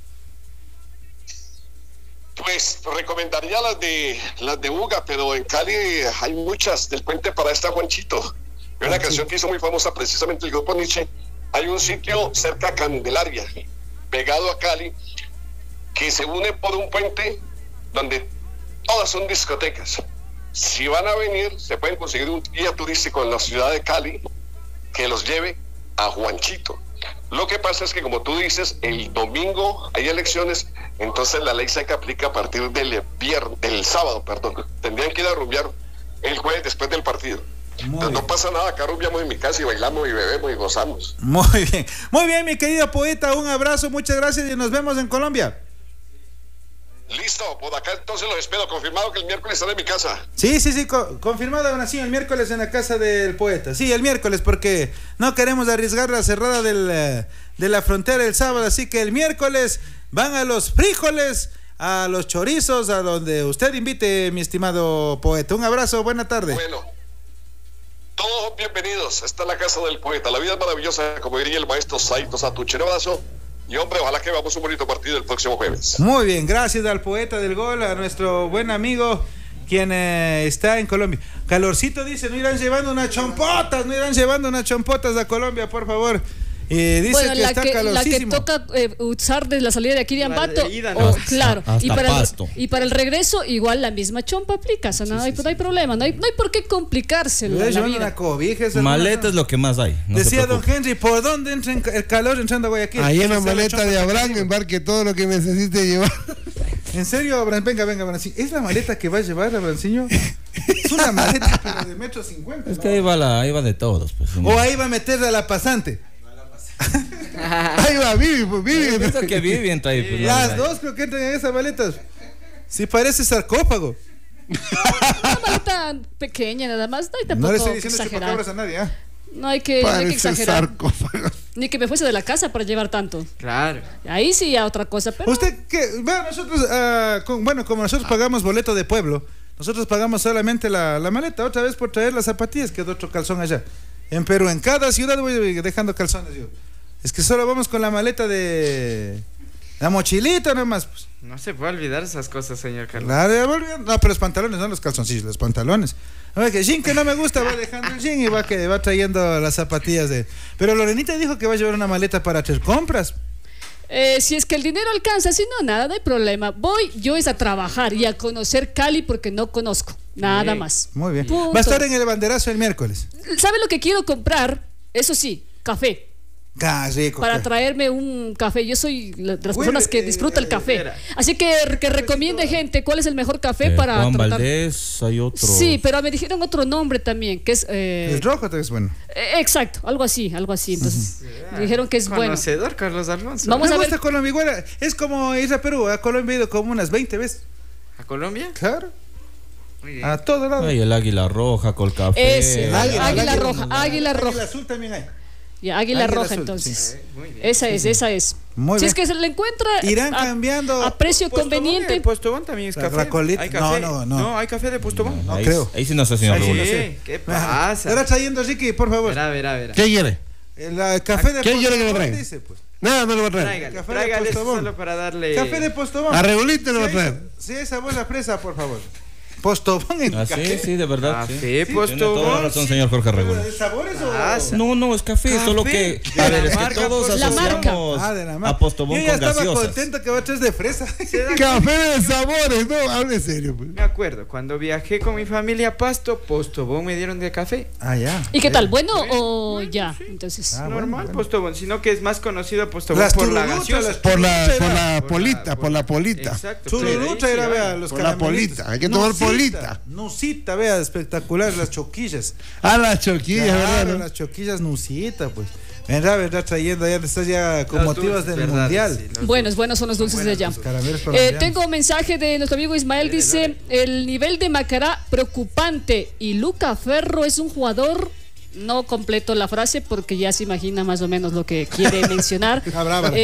Pues recomendaría las de Buga, pero en Cali hay muchas. Del Puente para esta Juanchito, hay una canción que hizo muy famosa precisamente el Grupo Nietzsche. Hay un sitio cerca a Candelaria, pegado a Cali, que se une por un puente donde todas son discotecas. Si van a venir, se pueden conseguir un guía turístico en la ciudad de Cali que los lleve a Juanchito. Lo que pasa es que, como tú dices, el domingo hay elecciones, entonces la ley seca aplica a partir del sábado. Tendrían que ir a rumbear el jueves después del partido. Entonces no pasa nada, acá rumbeamos en mi casa y bailamos y bebemos y gozamos. Muy bien, mi querido poeta, un abrazo, muchas gracias y nos vemos en Colombia. Listo, por acá entonces lo espero, confirmado que el miércoles estaré en mi casa. Sí, confirmado, Nación, el miércoles en la casa del poeta. Sí, el miércoles, porque no queremos arriesgar la cerrada de la frontera el sábado, así que el miércoles van a los frijoles, a los chorizos, a donde usted invite, mi estimado poeta. Un abrazo, buena tarde. Bueno, todos bienvenidos, esta es la casa del poeta, la vida es maravillosa, como diría el maestro Saito Satucci. Un abrazo. Y hombre, ojalá que veamos un bonito partido el próximo jueves. Muy bien, gracias al poeta del gol, a nuestro buen amigo quien está en Colombia. Calorcito dice, no irán llevando unas chompotas a Colombia, por favor. Dice bueno, que está calorcísimo. La que toca usar desde la salida de aquí de Ambato. Claro. Y para el regreso, igual la misma chompa aplica. O sea, no hay problema, no hay por qué complicarse la vida. Una cobija, maleta es lo que más hay. Decía don Henry, ¿por dónde entra el calor entrando a Guayaquil? Ahí en la maleta de Abraham, embarque todo lo que necesite llevar. ¿En serio, Abraham? Venga, Abrancillo. ¿Es la maleta que va a llevar, Abrancillo? Es una maleta, pero de 1.50 m. Es que ahí va de todos. Pues, o ahí va a meterle a la pasante. Ahí va, Vivi. Pienso que Vivi entra ahí. Pues, las dos creo que entran en esas maletas. Sí, parece sarcófago. Una maleta pequeña nada más. No le estoy diciendo chupacabras a nadie, ¿eh? No hay que exagerar. Sarcófago. Ni que me fuese de la casa para llevar tanto. Claro. Ahí sí ya otra cosa, pero... Usted que, bueno, nosotros, como nosotros pagamos boleto de pueblo, nosotros pagamos solamente la maleta, otra vez por traer las zapatillas, que es otro calzón allá. En Perú, en cada ciudad voy dejando calzones yo. Es que solo vamos con la maleta de... la mochilita nomás, pues. No se puede olvidar esas cosas, señor Carlos. Claro, no, pero los pantalones, no los calzoncillos, los pantalones. A ver, que el jean que no me gusta va dejando el jean y va trayendo las zapatillas de... Pero Lorenita dijo que va a llevar una maleta para hacer compras. Si es que el dinero alcanza, si no, nada, no hay problema. Voy yo es a trabajar y a conocer Cali porque no conozco, nada más. Muy bien. Punto. Va a estar en el banderazo el miércoles. ¿Sabe lo que quiero comprar? Eso sí, café. Rico, para traerme un café. Yo soy de las personas que disfruta el café. Así que recomiende gente cuál es el mejor café para Juan tratar. Valdés, hay otro. Sí, pero me dijeron otro nombre también, que es... el rojo es bueno. Exacto, algo así. Entonces, me dijeron que es bueno. Conocedor, Carlos Alfonso. Vamos a ver. Colombia igual, es como ir a Perú. A Colombia he ido como unas 20 veces. ¿A Colombia? Claro. Muy bien. A todo lado. Hay el águila roja con café. Ese, águila roja. Águila azul también hay. Y águila roja, azul, entonces. sí. Esa es. Muy si bien. es que se le encuentra irán cambiando a precio conveniente. Postobón también es café. ¿Hay café? No, hay café de Postobón. No creo. Ahí sí no sé, señor Raúl. ¿Qué pasa? Ahora trayendo, Ricky, por favor. A ver. ¿Qué quiere? El café de ¿Qué quiere que me Postobón, traiga? dice, pues. Nada, no lo va a traer. Tráigale solo para darle... Café de Postobón. A Regulita lo va a traer. Sí, esa buena fresa, por favor. Postobón en café. Sí, de verdad. Café, sí. Postobón. Tiene toda la razón, señor Jorge Regulo. ¿De sabores o...? No, es café, solo que... A ver, es que todos La marca. asociamos a Postobón Yo ya con estaba gaseosas. contento que va a traer de fresa. Café de sabores, no, hable serio. Pues. Me acuerdo, cuando viajé con mi familia a Pasto, Postobón me dieron de café. Ya. ¿Y qué tal? ¿Bueno o ya? Entonces. Normal, bueno. Postobón, sino que es más conocido Postobón Las por la turuluchas, gaseosa. Por la polita. Exacto. Turulucha era, vea, los Por la caramelitos. polita, hay que tomar polita. Nusita, vea, espectacular, las choquillas. Las choquillas, ¿verdad? Claro, las choquillas Nusita, pues. Vendrá trayendo, ya estás ya con motivos del mundial. Sí, buenos son los dulces de allá. Caramelos colombianos. Tengo un mensaje de nuestro amigo Ismael, dice, el nivel de Macará preocupante y Luca Ferro es un jugador... No completo la frase porque ya se imagina más o menos lo que quiere mencionar. A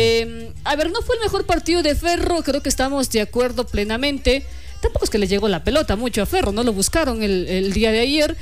ver, no fue el mejor partido de Ferro, creo que estamos de acuerdo plenamente. Tampoco es que le llegó la pelota mucho a Ferro, no lo buscaron el día de ayer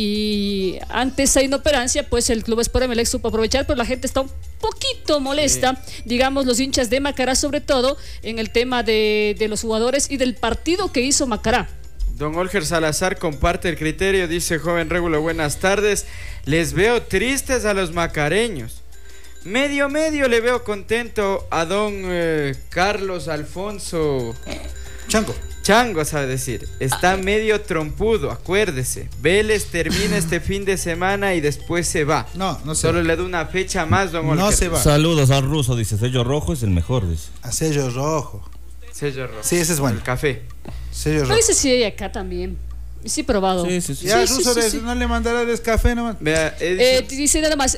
y ante esa inoperancia pues el Club Sport Emelec supo aprovechar, pero la gente está un poquito molesta, digamos los hinchas de Macará sobre todo en el tema de los jugadores y del partido que hizo Macará. Don Olger Salazar comparte el criterio, dice joven Régulo, buenas tardes. Les veo tristes a los macareños. Medio le veo contento a don Carlos Alfonso Chanco. Chango sabe decir, está medio trompudo, acuérdese. Vélez termina este fin de semana y después se va. No se Solo va. le da una fecha más, don Olker. No se va. Saludos al ruso, dice, sello rojo es el mejor, dice. A sello rojo. Sello rojo. Sí, ese es bueno. El café. Sello No rojo. dice si hay acá también. Sí, probado. Sí. Ya, Sí, ruso, sí, sí. no le mandará descafé nomás. Vea, Edison, Dice nada más,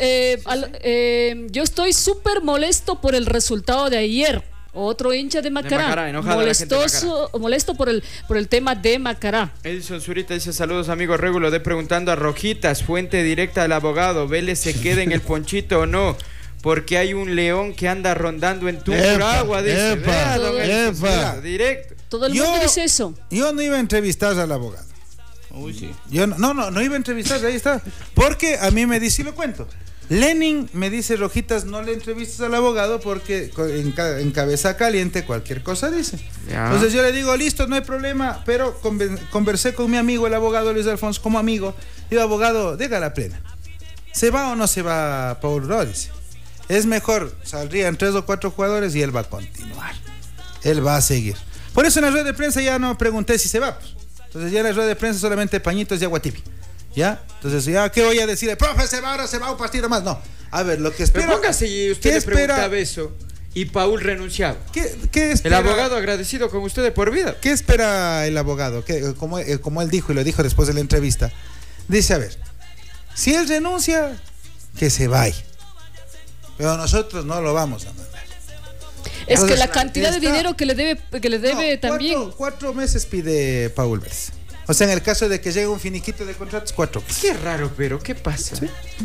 yo estoy súper molesto por el resultado de ayer. Otro hincha de Macará, Macará, enojada la gente de molesto por el tema de Macará. Edison Zurita dice, saludos amigo Régulo, de preguntando a Rojitas, fuente directa del abogado, Vélez se queda en el ponchito o no, porque hay un león que anda rondando en Tungurahua, dice. Epa, Vea, don Edison epa. Zurita, directo. Todo el mundo dice eso. Yo no iba a entrevistar al abogado. Uy, sí. Yo no iba a entrevistar, ahí está. Porque a mí me dice, y lo cuento. Lenin me dice, Rojitas, no le entrevistes al abogado porque en cabeza caliente cualquier cosa dice. Ya. Entonces yo le digo, listo, no hay problema, pero conversé con mi amigo, el abogado Luis Alfonso, como amigo. Digo, abogado, diga la plena. ¿Se va o no se va Paul Rodríguez? Es mejor, saldrían 3 o 4 jugadores y él va a continuar. Él va a seguir. Por eso en la rueda de prensa ya no pregunté si se va. Pues. Entonces ya en la rueda de prensa solamente pañitos y agua tibia. ¿Ya? Entonces, ¿ya qué voy a decirle? Profe, se va ahora, se va un partido más. No. A ver, lo que espera. Pero póngase y usted ¿qué le espera? preguntaba eso y Paul renunciaba. ¿Qué El espera? abogado agradecido con usted de por vida. ¿Qué espera el abogado? Como él dijo y lo dijo después de la entrevista. Dice, a ver, si él renuncia, que se vaya. Pero nosotros no lo vamos a mandar. Es que Entonces, la cantidad de está- dinero que le debe No, también. 4 meses pide Paul Vélez. O sea, en el caso de que llegue un finiquito de contratos, 4 meses. Qué raro, pero ¿qué pasa?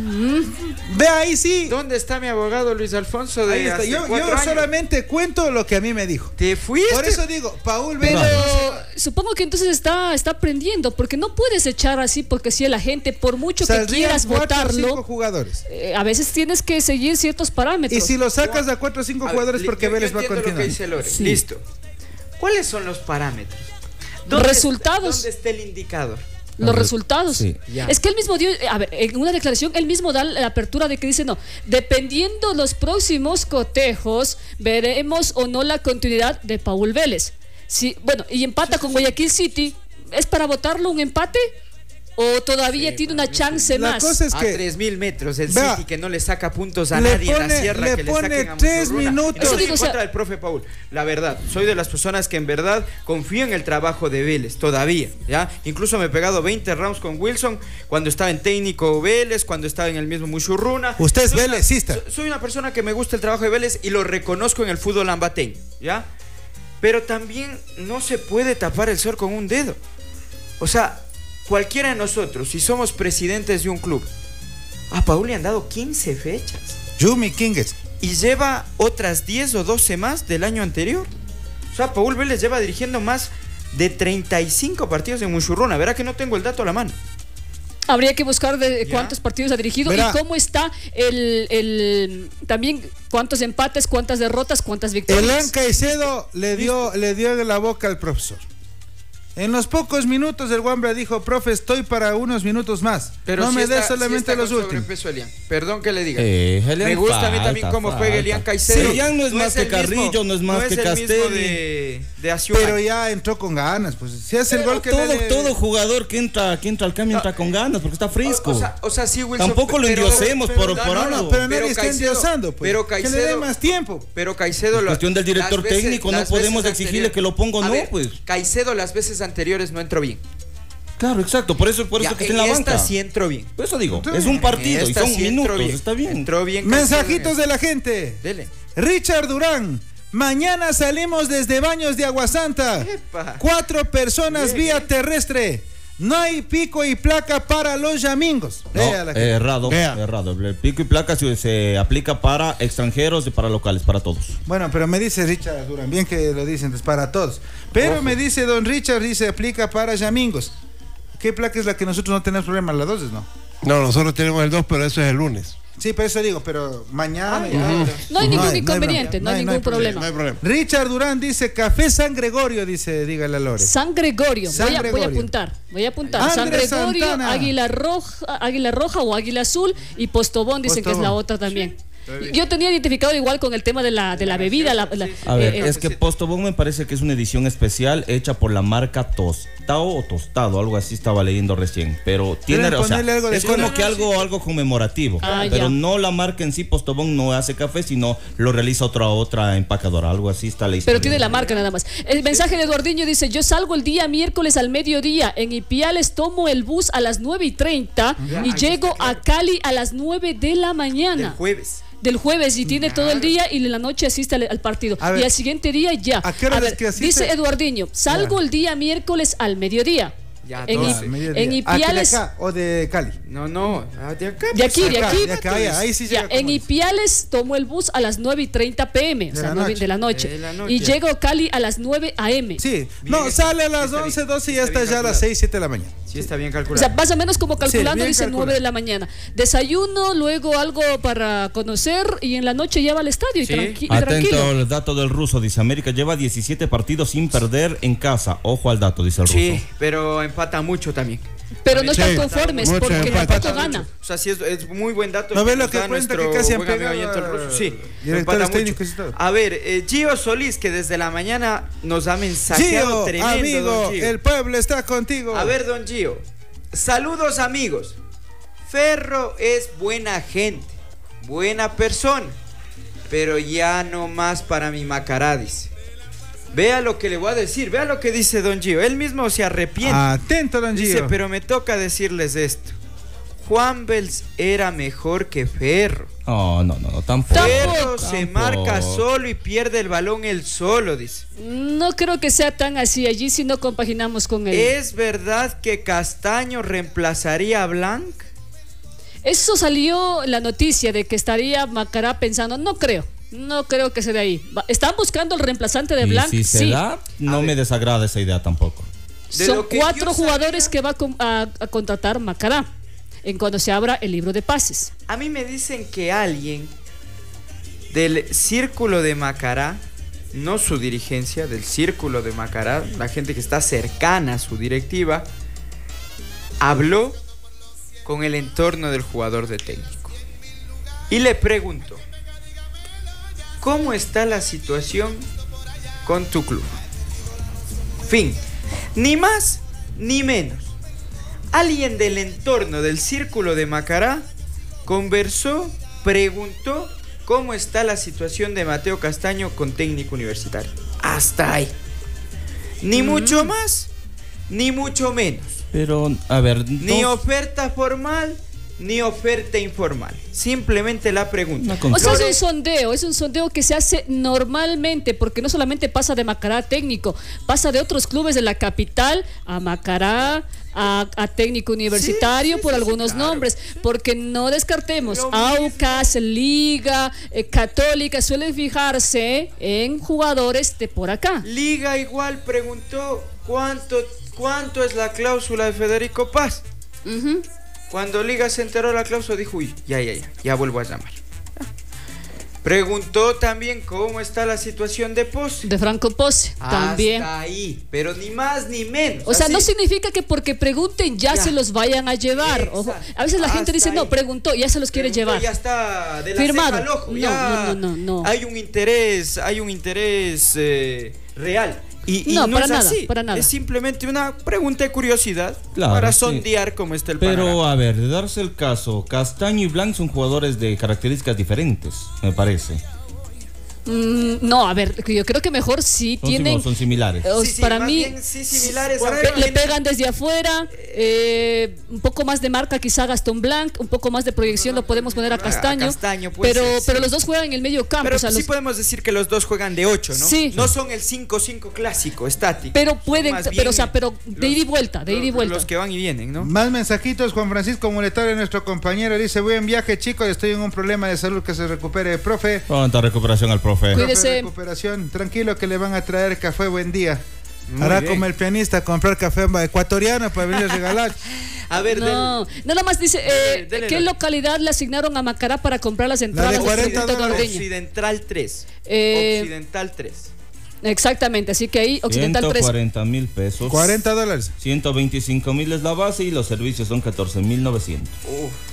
Ve ahí sí. ¿Dónde está mi abogado Luis Alfonso de Ahí está. hace Yo 4 años? solamente cuento lo que a mí me dijo. ¿Te fuiste? Por eso digo, Paul Pero Vélez. supongo que entonces está aprendiendo, porque no puedes echar así, porque si a la gente, por mucho que Saldrían quieras 4 o 5 votarlo, jugadores. a veces tienes que seguir ciertos parámetros. Y si lo sacas a 4 o 5 A ver, jugadores, porque yo Vélez va a entiendo lo que continuar. dice Lore. Sí. Listo. ¿Cuáles son los parámetros? Resultados. ¿Dónde está el indicador? Los resultados. Sí. Ya. Es que él mismo dio, a ver, en una declaración, él mismo da la apertura de que dice, no, dependiendo los próximos cotejos, veremos o no la continuidad de Paul Vélez. Sí, bueno, y empata con Guayaquil City, ¿es para votarlo un empate? ¿O todavía tiene una chance La más? cosa es A que 3.000 metros el Vea, City que no le saca puntos a le nadie en la pone- sierra le que le pone saquen a 3 Musurruna. minutos. Y no estoy Digo, en o sea- contra del profe Paul. La verdad, soy de las personas que en verdad confío en el trabajo de Vélez todavía, ¿ya? Incluso me he pegado 20 rounds con Wilson cuando estaba en técnico Vélez, cuando estaba en el mismo Musurruna. usted es Soy una- velecista. Soy una persona que me gusta el trabajo de Vélez y lo reconozco en el fútbol ambateño, ¿ya? Pero también no se puede tapar el sol con un dedo. O sea, cualquiera de nosotros, si somos presidentes de un club, a Paul le han dado 15 fechas Yumi Kingues. y lleva otras 10 o 12 más del año anterior. O sea, Paul Vélez lleva dirigiendo más de 35 partidos en Musurruna. Verá que no tengo el dato a la mano. Habría que buscar de Ya. cuántos partidos ha dirigido Verá. y cómo está también cuántos empates, cuántas derrotas, cuántas victorias. Elan Caicedo le dio en la boca al profesor. En los pocos minutos el Wambra dijo, profe, estoy para unos minutos más. Pero no si me está- des solamente si está los con últimos. sobrepeso, Elian. Perdón que le diga. Elian Me gusta a mí también cómo juega Elian Caicedo. Elian no es más que el mismo- Carrillo, no es más que el mismo Castelli. de Aciuaga. Pero ya entró con ganas. Pues si hace el gol que todo, le dé- todo jugador que entra al cambio entra con ganas porque está fresco. O sea, sí, Wilson. Tampoco lo pero- endiosemos por algo. Pero Pero nadie está Caicedo- endiosando. Pues. pero que le Caicedo- dé más tiempo. Pero Caicedo... Es cuestión del director las veces- técnico, no las podemos veces exigirle que lo ponga o A no, ver, pues. Caicedo las veces anteriores no entró bien. Claro, exacto, por eso Ya, que está en la esta banca. sí entró bien. Por eso digo, Entró es bien. un partido y Esta son sí entró minutos, está bien. Entró bien. Mensajitos Caicedo. de la gente. Dele. Richard Durán. Mañana salimos desde Baños de Aguasanta. Epa. 4 personas Bien, vía terrestre. No hay pico y placa para los yamingos. No, Vea la gente. errado, Vea. errado. El pico y placa se aplica para extranjeros y para locales, para todos. Bueno, pero me dice Richard Durán, bien que lo dicen, es para todos. Pero Ojo. me dice don Richard, dice, aplica para yamingos. ¿Qué placa es la que nosotros no tenemos problema? Las 2, ¿no? No, nosotros tenemos el 2, pero eso es el lunes. Sí, pero eso digo, pero mañana... ya. No hay ningún no hay inconveniente, no hay ningún problema. No hay problema. Richard Durán dice, Café San Gregorio, dice, dígale a Lore. San Gregorio, San voy a Gregorio. apuntar. San Andrés Gregorio, Santana. Águila Roja o Águila Azul y Postobón dicen que es la Postobón. otra también. Yo tenía identificado igual con el tema de la bebida. A ver, es que Postobón me parece que es una edición especial hecha por la marca Tostado, algo así estaba leyendo recién. Pero tiene, o sea, es como que algo conmemorativo. Pero no la marca en sí, Postobón no hace café, sino lo realiza otra empacadora, algo así está la historia. Pero tiene la marca nada más. El mensaje de Eduardiño dice: yo salgo el día miércoles al mediodía, en Ipiales tomo el bus a las 9:30 y llego a Cali a las 9 de la mañana. Del jueves y tiene todo el día y en la noche asiste al partido. Y al siguiente día ya. ¿A qué hora es que asiste? Dice Eduardiño: salgo el día miércoles al mediodía. Ya, en Ipiales. ¿De acá o de Cali? No, de acá. De aquí. Ahí sí ya, en Ipiales tomo el bus a las 9:30 p.m. O sea, 9 de la noche. Y llego a Cali a las 9 a.m. Sí, no, sale a las 11, 12 y ya está ya a las 6, 7 de la mañana. Sí, está bien calculado. O sea, más o menos como calculando, dice 9 de la mañana. Desayuno, luego algo para conocer y en la noche ya va al estadio. Atento al dato del ruso, dice: América lleva 17 partidos sin perder en casa. Ojo al dato, dice el ruso. Sí, pero empata mucho también. Pero no están conformes porque tampoco gana. O sea, sí, es muy buen dato. ¿No ves lo que cuenta que casi han pegado el ruso? Sí, directores técnicos y todo. A ver, Gio Solís, que desde la mañana nos ha mensajeado tremendo. Amigo, el pueblo está contigo. A ver, don Gio. Saludos, amigos. Ferro es buena gente, buena persona, pero ya no más para mi Macará, dice. Vea lo que le voy a decir, vea lo que dice don Gio. Él mismo se arrepiente. Atento, don Gio. Dice: pero me toca decirles esto. Juan Bels era mejor que Ferro. No, tampoco. Ferro se marca solo y pierde el balón él solo, dice. No creo que sea tan así. Allí sí no compaginamos con él. ¿Es verdad que Castaño reemplazaría a Blanc? Eso salió la noticia de que estaría Macará pensando. No creo que sea de ahí. Están buscando el reemplazante de Blanc. Si se da, no me desagrada esa idea tampoco. Son 4 jugadores que va a contratar Macará cuando se abra el libro de pases. A mí me dicen que alguien del círculo de Macará, no su dirigencia, del círculo de Macará, la gente que está cercana a su directiva, habló con el entorno del jugador de técnico y le preguntó: ¿cómo está la situación con tu club? Fin. Ni más ni menos. Alguien del entorno del círculo de Macará conversó, preguntó cómo está la situación de Mateo Castaño con Técnico Universitario. Hasta ahí. Ni mucho más, ni mucho menos. Pero, a ver... Ni oferta formal, ni oferta informal. Simplemente la pregunta. O sea, es un sondeo que se hace normalmente, porque no solamente pasa de Macará a técnico, pasa de otros clubes de la capital a Macará, a técnico universitario, por algunos nombres, porque no descartemos, Aucas, Liga, Católica suelen fijarse en jugadores de por acá. Liga igual preguntó cuánto es la cláusula de Federico Paz. Cuando Liga se enteró de la cláusula dijo: uy, ya vuelvo a llamar. Preguntó también cómo está la situación de Pose. De Franco Pose, también. Hasta ahí, pero ni más ni menos. O sea, no significa que porque pregunten ya se los vayan a llevar. Ojo, a veces la gente dice: no, preguntó, ya se los quiere llevar. Ya está de la firmado. ceja al ojo. No. Hay un interés real. Y no, no para es nada, así. para nada. Es simplemente una pregunta de curiosidad, para sondear cómo está el panorama. Pero a ver, de darse el caso, Castaño y Blanc son jugadores de características diferentes, me parece. No, a ver, yo creo que mejor sí tienen. Son similares. Para mí, similares. Le pegan desde afuera. Un poco más de marca, quizá Gastón Blanc. Un poco más de proyección lo podemos poner a Castaño. Pues, pero los dos juegan en el medio campo. Pero sí podemos decir que los dos juegan de 8, ¿no? Sí. No son el 5-5 clásico, estático. Pero pueden, pero de ida y vuelta, Los que van y vienen, ¿no? Más mensajitos. Juan Francisco Muletario, nuestro compañero, dice: buen viaje, chicos, estoy en un problema de salud, que se recupere, profe. Pronta recuperación al profe. Cuídese. Recuperación, tranquilo, que le van a traer café, buen día. Hará como el pianista, comprar café ecuatoriano para venir a regalar. A ver, nada más dice, ¿qué localidad le asignaron a Macará para comprar las entradas? Occidental 3. Occidental 3. Exactamente, así que ahí Occidental 3. 140,000 pesos. $40. 125,000 es la base y los servicios son 14,900.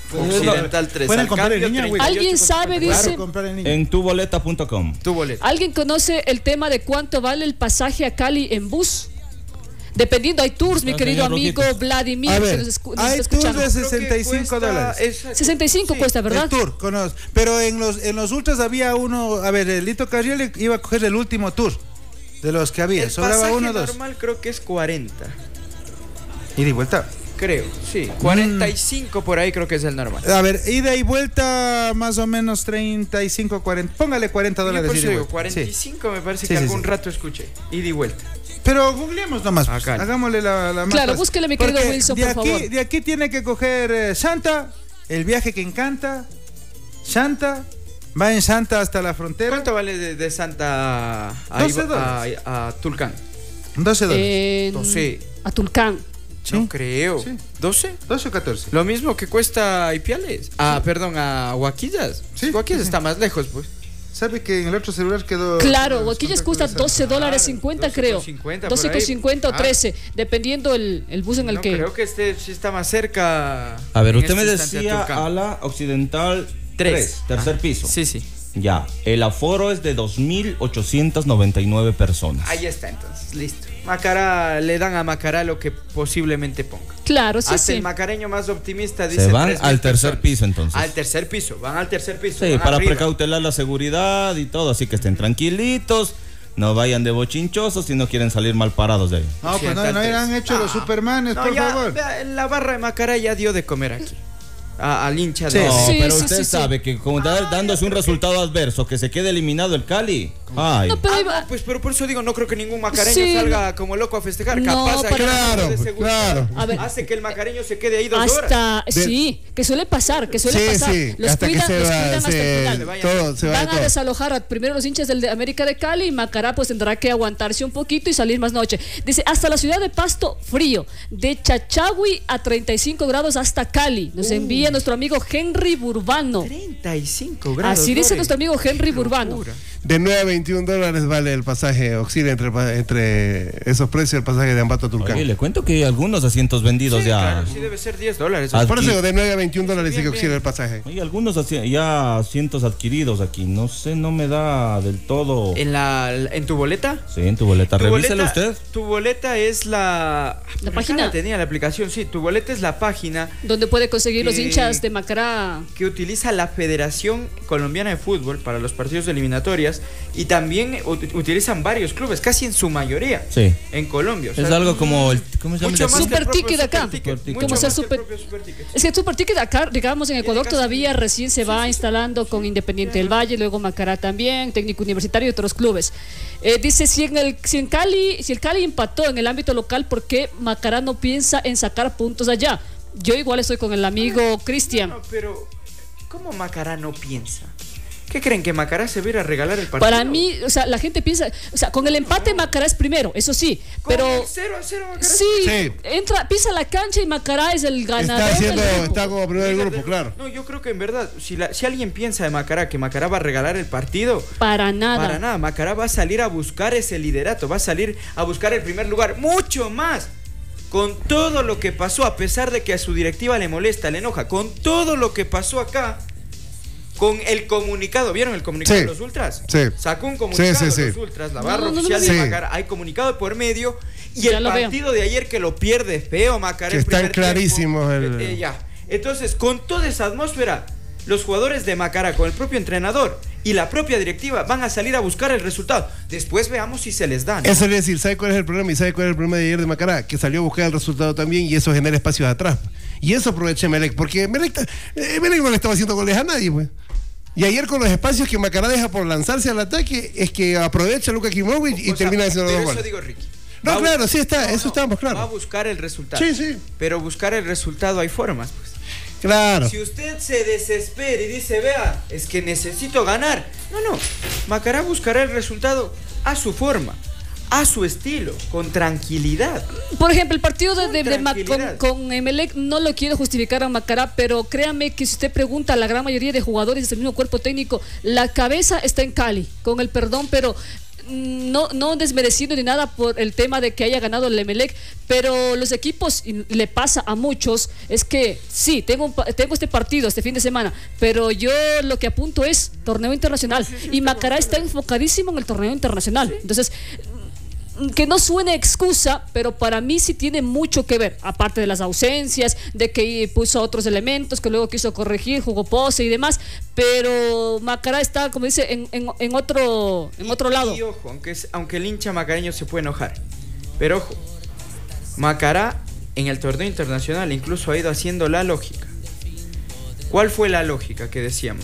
Occidental 3. Pueden comprar en línea, güey. ¿Alguien sabe, dice? En tuboleta.com. ¿Alguien conoce el tema de cuánto vale el pasaje a Cali en bus? Dependiendo, hay tours, mi querido amigo Vladimir. A ver, nos hay está tours de escuchando. $65. 65 cuesta, ¿verdad? El tour, pero en los ultras había uno, a ver, el Lito Carriel iba a coger el último tour de los que había, El sobraba pasaje uno o dos. normal creo que es 40. Ida y vuelta. Creo, sí. 45 por ahí creo que es el normal. A ver, ida y vuelta más o menos 35, 40. Póngale $40 Yo por ida y eso digo, vuelta. 45 me parece Sí, que sí, algún sí. rato escuché. Ida y vuelta. Pero googleemos nomás, pues. Acá. Hagámosle la más Claro, fácil. búsquele, mi querido Porque Wilson, de por aquí, favor. De aquí tiene que coger Santa, el viaje que encanta. Santa, va en Santa hasta la frontera. ¿Cuánto vale de Santa a, $12. a Tulcán? $12. En 12. A Tulcán. Sí. No creo. Sí. ¿12? 12 o 14. Lo mismo que cuesta Ipiales. Perdón, a Huaquillas. Sí, Huaquillas sí, sí. está más lejos, pues. ¿Sabe que en el otro celular quedó? Claro, Huaquillas cuesta $12.50, Claro, creo. 12,50 por ahí. 12,50 o 13, dependiendo el bus en el No, que. creo que este sí está más cerca. A ver, en usted me este instante decía Tulcán. a la Occidental 3. 3, tercer piso. Sí, sí. Ya, el aforo es de 2.899 personas. Ahí está entonces, listo. Macará, le dan a Macará lo que posiblemente ponga. Claro, sí, Hasta sí. el macareño más optimista dice Se van 3,000 al tercer personas. piso entonces. Al tercer piso, van al tercer piso. Sí, van para arriba. precautelar la seguridad y todo, así que estén tranquilitos, no vayan de bochinchosos si no quieren salir mal parados de ahí. No, pues no Occidental han 3. hecho los Supermanes, No, por ya, favor. vea, la barra de Macará ya dio de comer aquí. Al hincha Sí. de. No, Sí, pero sí, usted sí, sí. sabe que como dándose un resultado adverso, que se quede eliminado el Cali. Ay. No, pero No, pues pero por eso digo, no creo que ningún macareño Sí, salga como loco a festejar. No, Capaz hay para- algo de Claro, seguridad. claro. A ver. Hace que el macareño se quede ahí 2 horas. hasta. Sí, que suele pasar, Sí, pasar. sí, Los hasta cuidan, que se los va, cuidan hasta el final. todo, se va Van de a todo. desalojar primero los hinchas del de América de Cali y Macará pues tendrá que aguantarse un poquito y salir más noche. Dice, hasta la ciudad de Pasto, frío. De Chachagui a 35 grados hasta Cali. Nos envía nuestro amigo Henry Burbano. 35 grados. Así dice Lore. nuestro amigo Henry Burbano. Locura. De 9 a $21 vale el pasaje Auxilia entre esos precios el pasaje de Ambato a Tulcán. Oye, le cuento que hay algunos asientos vendidos Sí, ya. claro, sí debe ser $10. Ah, Por eso Aquí- digo, de 9 a $21 dice bien, que Auxilia bien. el pasaje. Hay algunos ya asientos adquiridos aquí. No sé, no me da del todo. ¿En tu boleta? Sí, en tu boleta. Tu Revíselo boleta- usted. Tu boleta es la página. Acá tenía la aplicación, sí. Tu boleta es la página Donde puede conseguir los Que- hinchas de Macará. que utiliza la Federación Colombiana de Fútbol para los partidos de eliminatorias y también utilizan varios clubes, casi en su mayoría, Sí. en Colombia. O Es sea, algo como el. ¿Cómo se llama? mucho el de más aquí? que el Super propio Ticket acá. Super Ticket, mucho Como más sea que el Super- propio Super Ticket. Es que el Super Ticket acá, digamos, en Ecuador casi- todavía recién se va instalando con Independiente del Valle, luego Macará también, Técnico Universitario y otros clubes. Dice, si el Cali empató en el ámbito local, ¿por qué Macará no piensa en sacar puntos allá? Yo igual estoy con el amigo Cristian. No, pero ¿cómo Macará no piensa? ¿Qué creen? ¿Que Macará se va a ir a regalar el partido? Para mí, o sea, la gente piensa, o sea, con el empate Macará es primero, eso sí, Con pero el 0-0 Macará. sí, Sí. pisa la cancha y Macará es el ganador. Está como primero del grupo, claro. No, yo creo que en verdad, si alguien piensa de Macará, que Macará va a regalar el partido, Para nada. para nada. Macará va a salir a buscar ese liderato, va a salir a buscar el primer lugar, mucho más. Con todo lo que pasó, a pesar de que a su directiva le molesta, le enoja, con todo lo que pasó acá, con el comunicado, ¿vieron el comunicado Sí. de los ultras? Sí. Sacó un comunicado Sí, sí, de los sí. ultras, la barra No, oficial sí. de Macará, hay comunicado por medio, y Ya el lo veo. partido de ayer que lo pierde feo Macará. Que el están primer tiempo, clarísimos el- ya. Entonces, con toda esa atmósfera, los jugadores de Macará, con el propio entrenador y la propia directiva, van a salir a buscar el resultado. Después veamos si se les da, ¿no? Eso es decir, ¿sabe cuál es el problema? ¿Y sabe cuál es el problema de ayer de Macará? Que salió a buscar el resultado también y eso genera espacios atrás. Y eso aprovecha Melec, porque Melec no le estaba haciendo goles a nadie, pues. Y ayer con los espacios que Macará deja por lanzarse al ataque, es que aprovecha Luka Kimovic y O sea, termina haciendo pero los eso goles. digo, Ricky. No, Va a claro, bu- sí está, No, eso no, estábamos claros. Va a buscar el resultado. Sí, sí. Pero buscar el resultado hay formas, pues. Claro. Si usted se desespera y dice, vea, es que necesito ganar. No. Macará buscará el resultado a su forma, a su estilo, con tranquilidad. Por ejemplo, el partido tranquilidad. con Emelec no lo quiero justificar a Macará, pero créame que si usted pregunta a la gran mayoría de jugadores del mismo cuerpo técnico, la cabeza está en Cali, con el perdón, pero no desmereciendo ni nada por el tema de que haya ganado el Emelec, pero los equipos, y le pasa a muchos, es que sí, tengo este partido este fin de semana, pero yo lo que apunto es torneo internacional, y Macará está enfocadísimo en el torneo internacional. Entonces, que no suene excusa, pero para mí sí tiene mucho que ver, aparte de las ausencias, de que puso otros elementos, que luego quiso corregir, jugó pose y demás, pero Macará está, como dice, en otro lado. Y ojo, aunque el hincha macareño se puede enojar, pero ojo, Macará en el torneo internacional incluso ha ido haciendo la lógica. ¿Cuál fue la lógica que decíamos?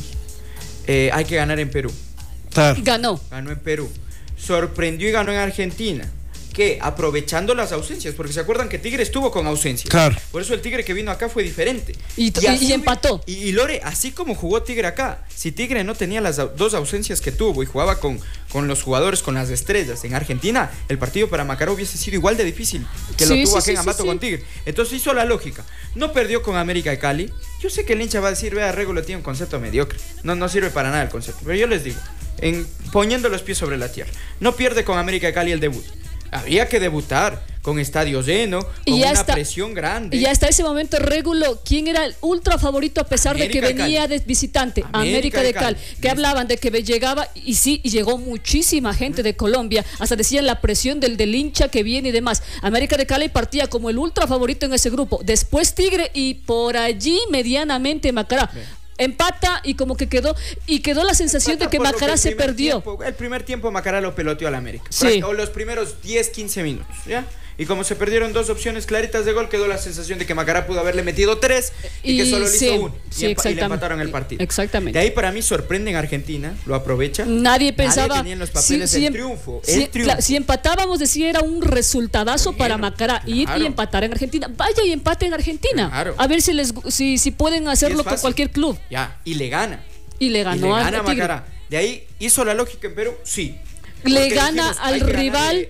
Hay que ganar en Perú. Ganó en Perú. Sorprendió y ganó en Argentina. Que aprovechando las ausencias, porque se acuerdan que Tigre estuvo con ausencias. Claro. Por eso el Tigre que vino acá fue diferente. Y empató. Y Lore, así como jugó Tigre acá, si Tigre no tenía las dos ausencias que tuvo y jugaba con los jugadores, con las estrellas en Argentina, el partido para Macará hubiese sido igual de difícil que lo tuvo aquí en Ambato con Tigre. Entonces hizo la lógica. No perdió con América de Cali. Yo sé que el hincha va a decir, vea, Regulo tiene un concepto mediocre. No sirve para nada el concepto. Pero yo les digo, poniendo los pies sobre la tierra, no pierde con América de Cali el debut. Había que debutar con estadio lleno, con una presión grande. Y hasta ese momento, Regulo, ¿quién era el ultra favorito a pesar de que venía de visitante? América de Cali. Que hablaban de que llegaba, y sí, y llegó muchísima gente de Colombia, hasta decían la presión del hincha que viene y demás. América de Cali partía como el ultra favorito en ese grupo. Después Tigre y por allí medianamente Macará. Empata y como que quedó la sensación de que Macará se perdió. El primer tiempo Macará lo peloteó al América. O los primeros 10-15 minutos, ¿ya? Y como se perdieron dos opciones claritas de gol, quedó la sensación de que Macará pudo haberle metido 3 y que solo le hizo 1. Y le empataron el partido. Exactamente. De ahí para mí sorprende en Argentina, lo aprovecha. Nadie pensaba. Nadie tenía en los papeles el triunfo. Si empatábamos, decía, era un resultadazo para Macará. Ir y empatar en Argentina. Vaya y empate en Argentina. Claro. A ver si pueden hacerlo con cualquier club. Ya, y le gana. Y le ganó a Macará. De ahí hizo la lógica en Perú, sí. Le gana al rival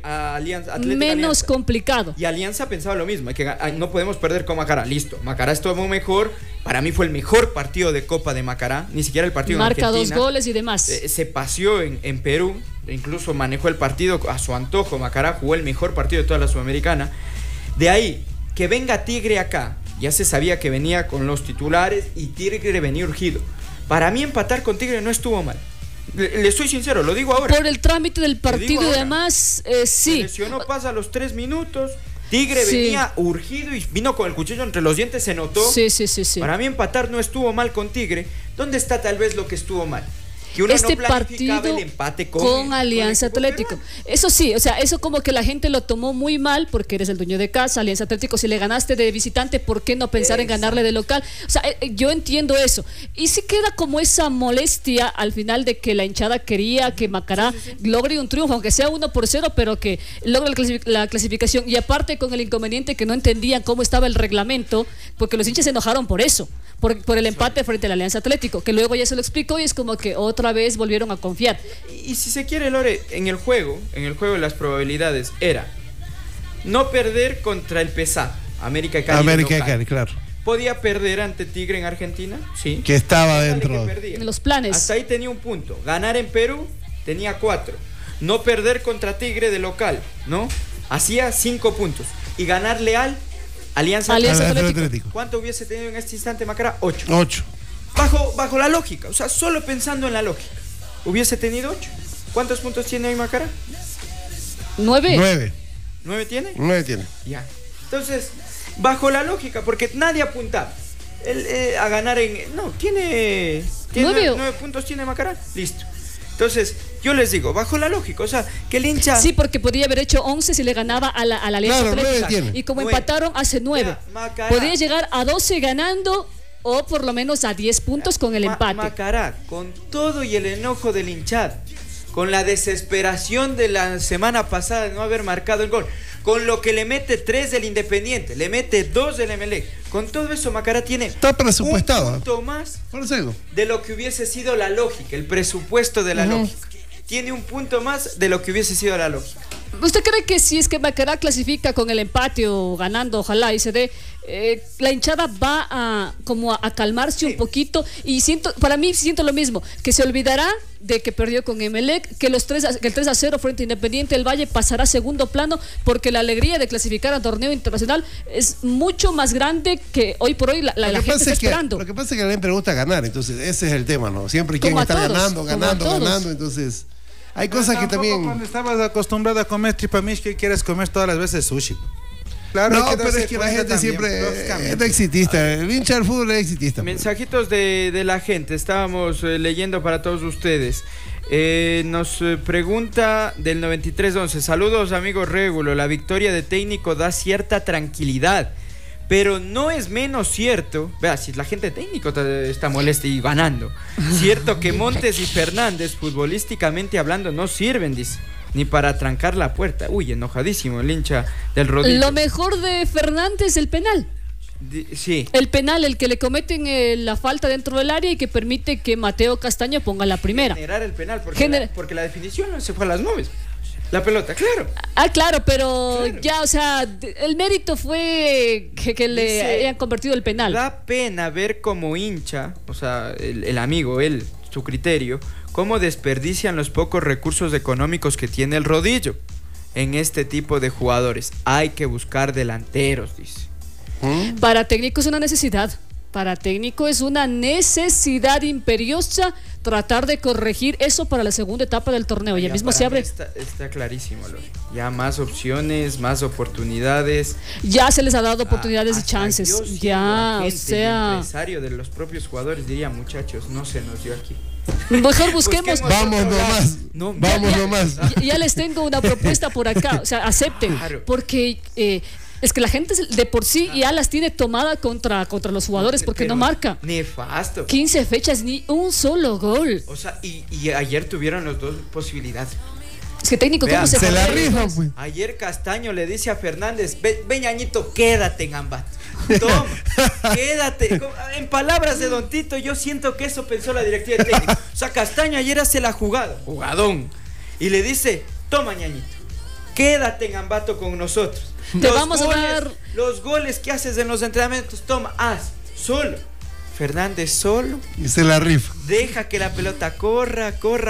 menos complicado. Y Alianza pensaba lo mismo, no podemos perder con Macará. Listo, Macará estuvo mejor. Para mí fue el mejor partido de Copa de Macará. Ni siquiera el partido Marca en Argentina. 2 goles y demás. Se paseó en Perú. Incluso manejó el partido a su antojo. Macará jugó el mejor partido de toda la Sudamericana. De ahí, que venga Tigre acá. Ya se sabía que venía con los titulares y Tigre venía urgido. Para mí empatar con Tigre no estuvo mal. Le soy sincero, lo digo ahora. Por el trámite del partido y demás, sí. Se lesionó, pasa los 3 minutos. Tigre venía urgido y vino con el cuchillo entre los dientes, se notó. Sí. Para mí empatar no estuvo mal con Tigre. ¿Dónde está tal vez lo que estuvo mal? Que uno no planificaba el empate con Alianza Atlético. Eso sí, o sea, eso como que la gente lo tomó muy mal porque eres el dueño de casa, Alianza Atlético, si le ganaste de visitante, ¿por qué no pensar en ganarle de local? O sea, yo entiendo eso. Y sí queda como esa molestia al final de que la hinchada quería que Macará logre un triunfo, aunque sea 1-0, pero que logre la clasificación. Y aparte con el inconveniente que no entendían cómo estaba el reglamento, porque los hinchas se enojaron por eso. Por el empate frente a la Alianza Atlético, que luego ya se lo explicó y es como que otra vez volvieron a confiar. Y si se quiere, Lore, en el juego las probabilidades era no perder contra el PESA, América de Cali, claro. Podía perder ante Tigre en Argentina, sí. Que estaba dentro de los planes. Hasta ahí tenía un punto. Ganar en Perú tenía 4. No perder contra Tigre de local, ¿no? Hacía 5 puntos. Y ganarle al Alianza Atlético. ¿Cuánto hubiese tenido en este instante Macará? 8. Bajo la lógica, o sea, solo pensando en la lógica. ¿Hubiese tenido 8? ¿Cuántos puntos tiene hoy Macará? 9. ¿9 tiene? 9 tiene. Ya. Entonces, bajo la lógica, porque nadie apuntaba a ganar en... No, tiene 9 puntos tiene Macará. Listo. Entonces, yo les digo, bajo la lógica, o sea, que el hincha... Sí, porque podría haber hecho 11 si le ganaba a la Alianza Atlética. Y como empataron, hace 9. Podría llegar a 12 ganando o por lo menos a 10 puntos con el empate. Macará, con todo y el enojo del hinchado, con la desesperación de la semana pasada de no haber marcado el gol, con lo que le mete 3 del Independiente, le mete 2 del Emelec, con todo eso Macará tiene está presupuestado, un punto más de lo que hubiese sido la lógica, el presupuesto de la lógica. Tiene un punto más de lo que hubiese sido la lógica. ¿Usted cree que si es que Macará clasifica con el empate o ganando, ojalá y se dé, la hinchada va a calmarse un poquito? Y para mí siento lo mismo, que se olvidará de que perdió con Emelec, que el 3-0 frente a Independiente del Valle pasará a segundo plano, porque la alegría de clasificar a torneo internacional es mucho más grande que hoy por hoy la gente está esperando. Lo que pasa es que a la gente le gusta ganar, entonces ese es el tema, ¿no? Siempre quieren estar ganando, entonces hay cosas que también... Cuando estabas acostumbrado a comer tripamish, que quieres comer todas las veces sushi. Claro, no, pero es que la gente siempre es exitista. El hincha del fútbol es exitista. Mensajitos de la gente. Estábamos leyendo para todos ustedes. Nos pregunta del 9311. Saludos, amigos Régulo. La victoria de técnico da cierta tranquilidad, pero no es menos cierto. Vea, si la gente técnico está molesta y ganando. Cierto que Montes y Fernández, futbolísticamente hablando, no sirven, dice, ni para trancar la puerta. Uy, enojadísimo el hincha del Rodillo. Lo mejor de Fernández, el penal. Sí. El penal, el que le cometen la falta dentro del área y que permite que Mateo Castaño ponga la primera. Generar el penal, porque la definición no se fue a las nubes. La pelota, claro. Claro, pero ya, o sea, el mérito fue que le hayan convertido el penal. Da pena ver como hincha, o sea, el amigo, su criterio, cómo desperdician los pocos recursos económicos que tiene el Rodillo en este tipo de jugadores. Hay que buscar delanteros, dice. Para técnico es una necesidad. Para técnico es una necesidad imperiosa tratar de corregir eso para la segunda etapa del torneo. Ya mismo se abre. Está clarísimo, Lore. Ya más opciones, más oportunidades. Ya se les ha dado oportunidades y chances. Ya, o sea. El empresario de los propios jugadores diría, muchachos, no se nos dio aquí. Mejor busquemos. Vamos nomás. Ya les tengo una propuesta por acá. O sea, acepten. Claro. Porque es que la gente de por sí ya las tiene tomada contra los jugadores porque no marca. Nefasto. 15 fechas, ni un solo gol. O sea, y ayer tuvieron las dos posibilidades. Es que técnico, ¿cómo se la rifan, pues? Ayer Castaño le dice a Fernández, ve Ñañito, quédate en Ambato. Toma, quédate. En palabras de Don Tito, yo siento que eso pensó la directiva de técnico. O sea, Castaño ayer hace la jugada, jugadón, y le dice, toma Ñañito, quédate en Ambato con nosotros. Te vamos a dar los goles que haces en los entrenamientos, toma, haz, solo. Fernández solo. Y se la rifa. Deja que la pelota corra.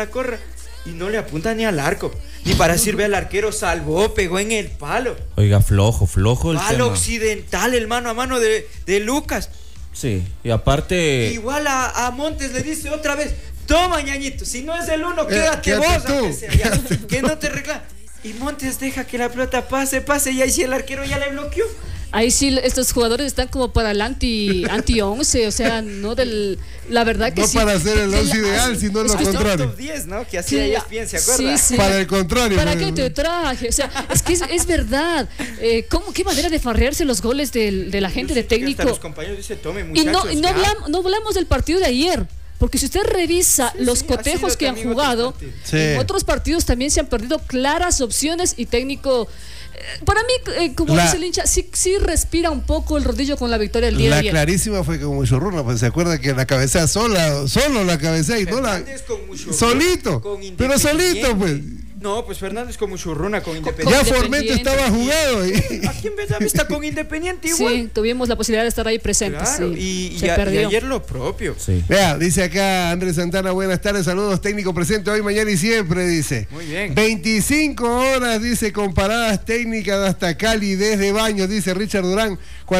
Y no le apunta ni al arco. Ni para decir, ve al arquero, salvó, pegó en el palo. Oiga, flojo el palo tema. occidental, el mano a mano de Lucas. Sí, y aparte... Igual a Montes le dice otra vez, toma Ñañito, si no es el uno, quédate vos, aunque sea, ya, que no te reclame. Y Montes deja que la pelota pase, y ahí sí el arquero ya le bloqueó. Ahí sí estos jugadores están como para el anti-11, o sea, no la verdad que no sí. No para hacer el 11 ideal, sino lo contrario. Top 10, ¿no? Que así ellos piensan, ¿se acuerda? Sí. Para el contrario. ¿Para qué te traje? O sea, es que es verdad. ¿Qué manera de farrearse los goles de la gente de técnico? Hasta los compañeros dicen, tome muchachos. Y no hablamos del partido de ayer. Porque si usted revisa los cotejos que han jugado, en otros partidos también se han perdido claras opciones y técnico... Para mí, como dice el hincha, sí respira un poco el Rodillo con la victoria del día de ayer. La clarísima fue con Muchurruna, pues se acuerda que la cabecea solo la cabecea y Fernández no la... Solito, pero solito pues. No, pues Fernández con Muchurruna, con Independiente. Ya Formento estaba jugado. Aquí en Bellavista está con Independiente igual. Sí, tuvimos la posibilidad de estar ahí presentes. Claro, sí. y ayer lo propio. Sí. Vea, dice acá Andrés Santana, buenas tardes, saludos, técnico presente hoy, mañana y siempre, dice. Muy bien. 25 horas, dice, con paradas técnicas hasta Cali, desde Baños, dice Richard Durán,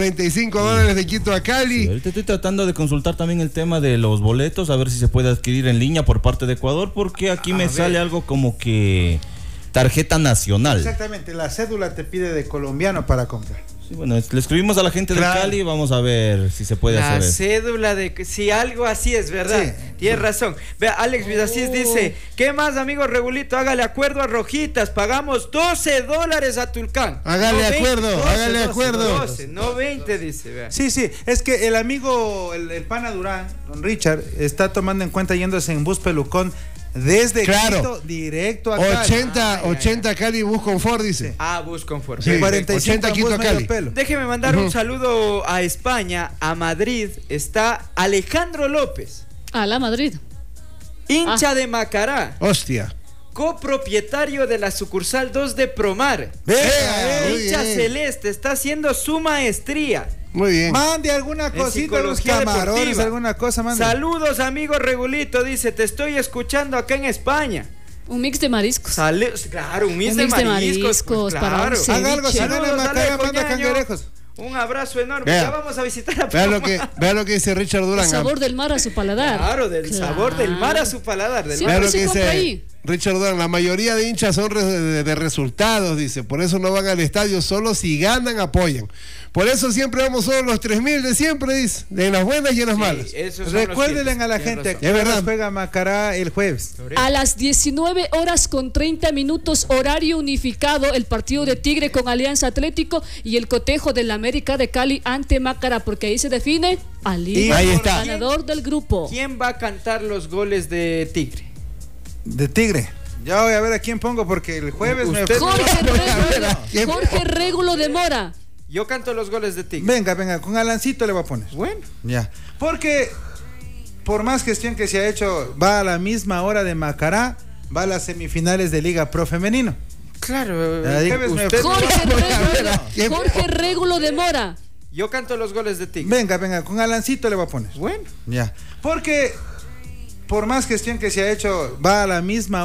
$45 de Quito a Cali. Sí, ahorita estoy tratando de consultar también el tema de los boletos, a ver si se puede adquirir en línea por parte de Ecuador, porque aquí me sale algo como que... tarjeta nacional. Exactamente, la cédula te pide de colombiano para comprar. Sí, bueno, le escribimos a la gente de Cali, vamos a ver si se puede hacer eso. La cédula de... Si algo así es, ¿verdad? Sí. Tienes razón. Vea, Alex Vidasís dice, ¿qué más, amigo Regulito? Hágale acuerdo a Rojitas, pagamos $12 a Tulcán. Hágale acuerdo. 12, no 20, dice. Vea. Sí, es que el amigo, el pana Durán, don Richard, está tomando en cuenta yéndose en bus pelucón desde Quito directo a Cali. 80 Cali bus confort, dice. Bus confort. Sí, 45 Quito a Cali. Déjeme mandar un saludo a España, a Madrid. Está Alejandro López. A la Madrid. Hincha de Macará. Hostia. copropietario de la sucursal 2 de Promar. Hincha celeste, está haciendo su maestría. Muy bien. Mande alguna cosita, unos camarones, deportiva. Alguna cosa, mande. Saludos, amigo Regulito, dice, te estoy escuchando acá en España. Un mix de mariscos. Claro, un mix de mariscos. Pues, claro. Para un haga algo, manda cangrejos. Un abrazo enorme. Ya vamos a visitar a Vea lo que dice Richard Durán. El sabor del mar a su paladar. Claro, sabor del mar a su paladar. Vea lo que dice Richard Durán. La mayoría de hinchas son de resultados, dice. Por eso no van al estadio, solo si ganan, apoyan. Por eso siempre vamos solo los 3.000 de siempre, dice. En las buenas y en las malas. Recuérdenle a la gente que juega Macará el jueves. A las 19:30 horario unificado, el partido de Tigre con Alianza Atlético y el cotejo del América de Cali ante Macará, porque ahí se define al ganador del grupo. ¿Quién va a cantar los goles de Tigre? De Tigre. Ya voy a ver a quién pongo porque el jueves Jorge Régulo de Mora. Yo canto los goles de Tigre. Venga, con Alancito le voy a poner. Bueno. Ya. Porque por más gestión que se ha hecho, va a la misma hora de Macará, va a las semifinales de Liga Pro Femenino. Claro. Jorge Régulo de Mora. Yo canto los goles de Tigre. Venga, con Alancito le voy a poner. Bueno. Ya. Porque por más gestión que se ha hecho, va a la misma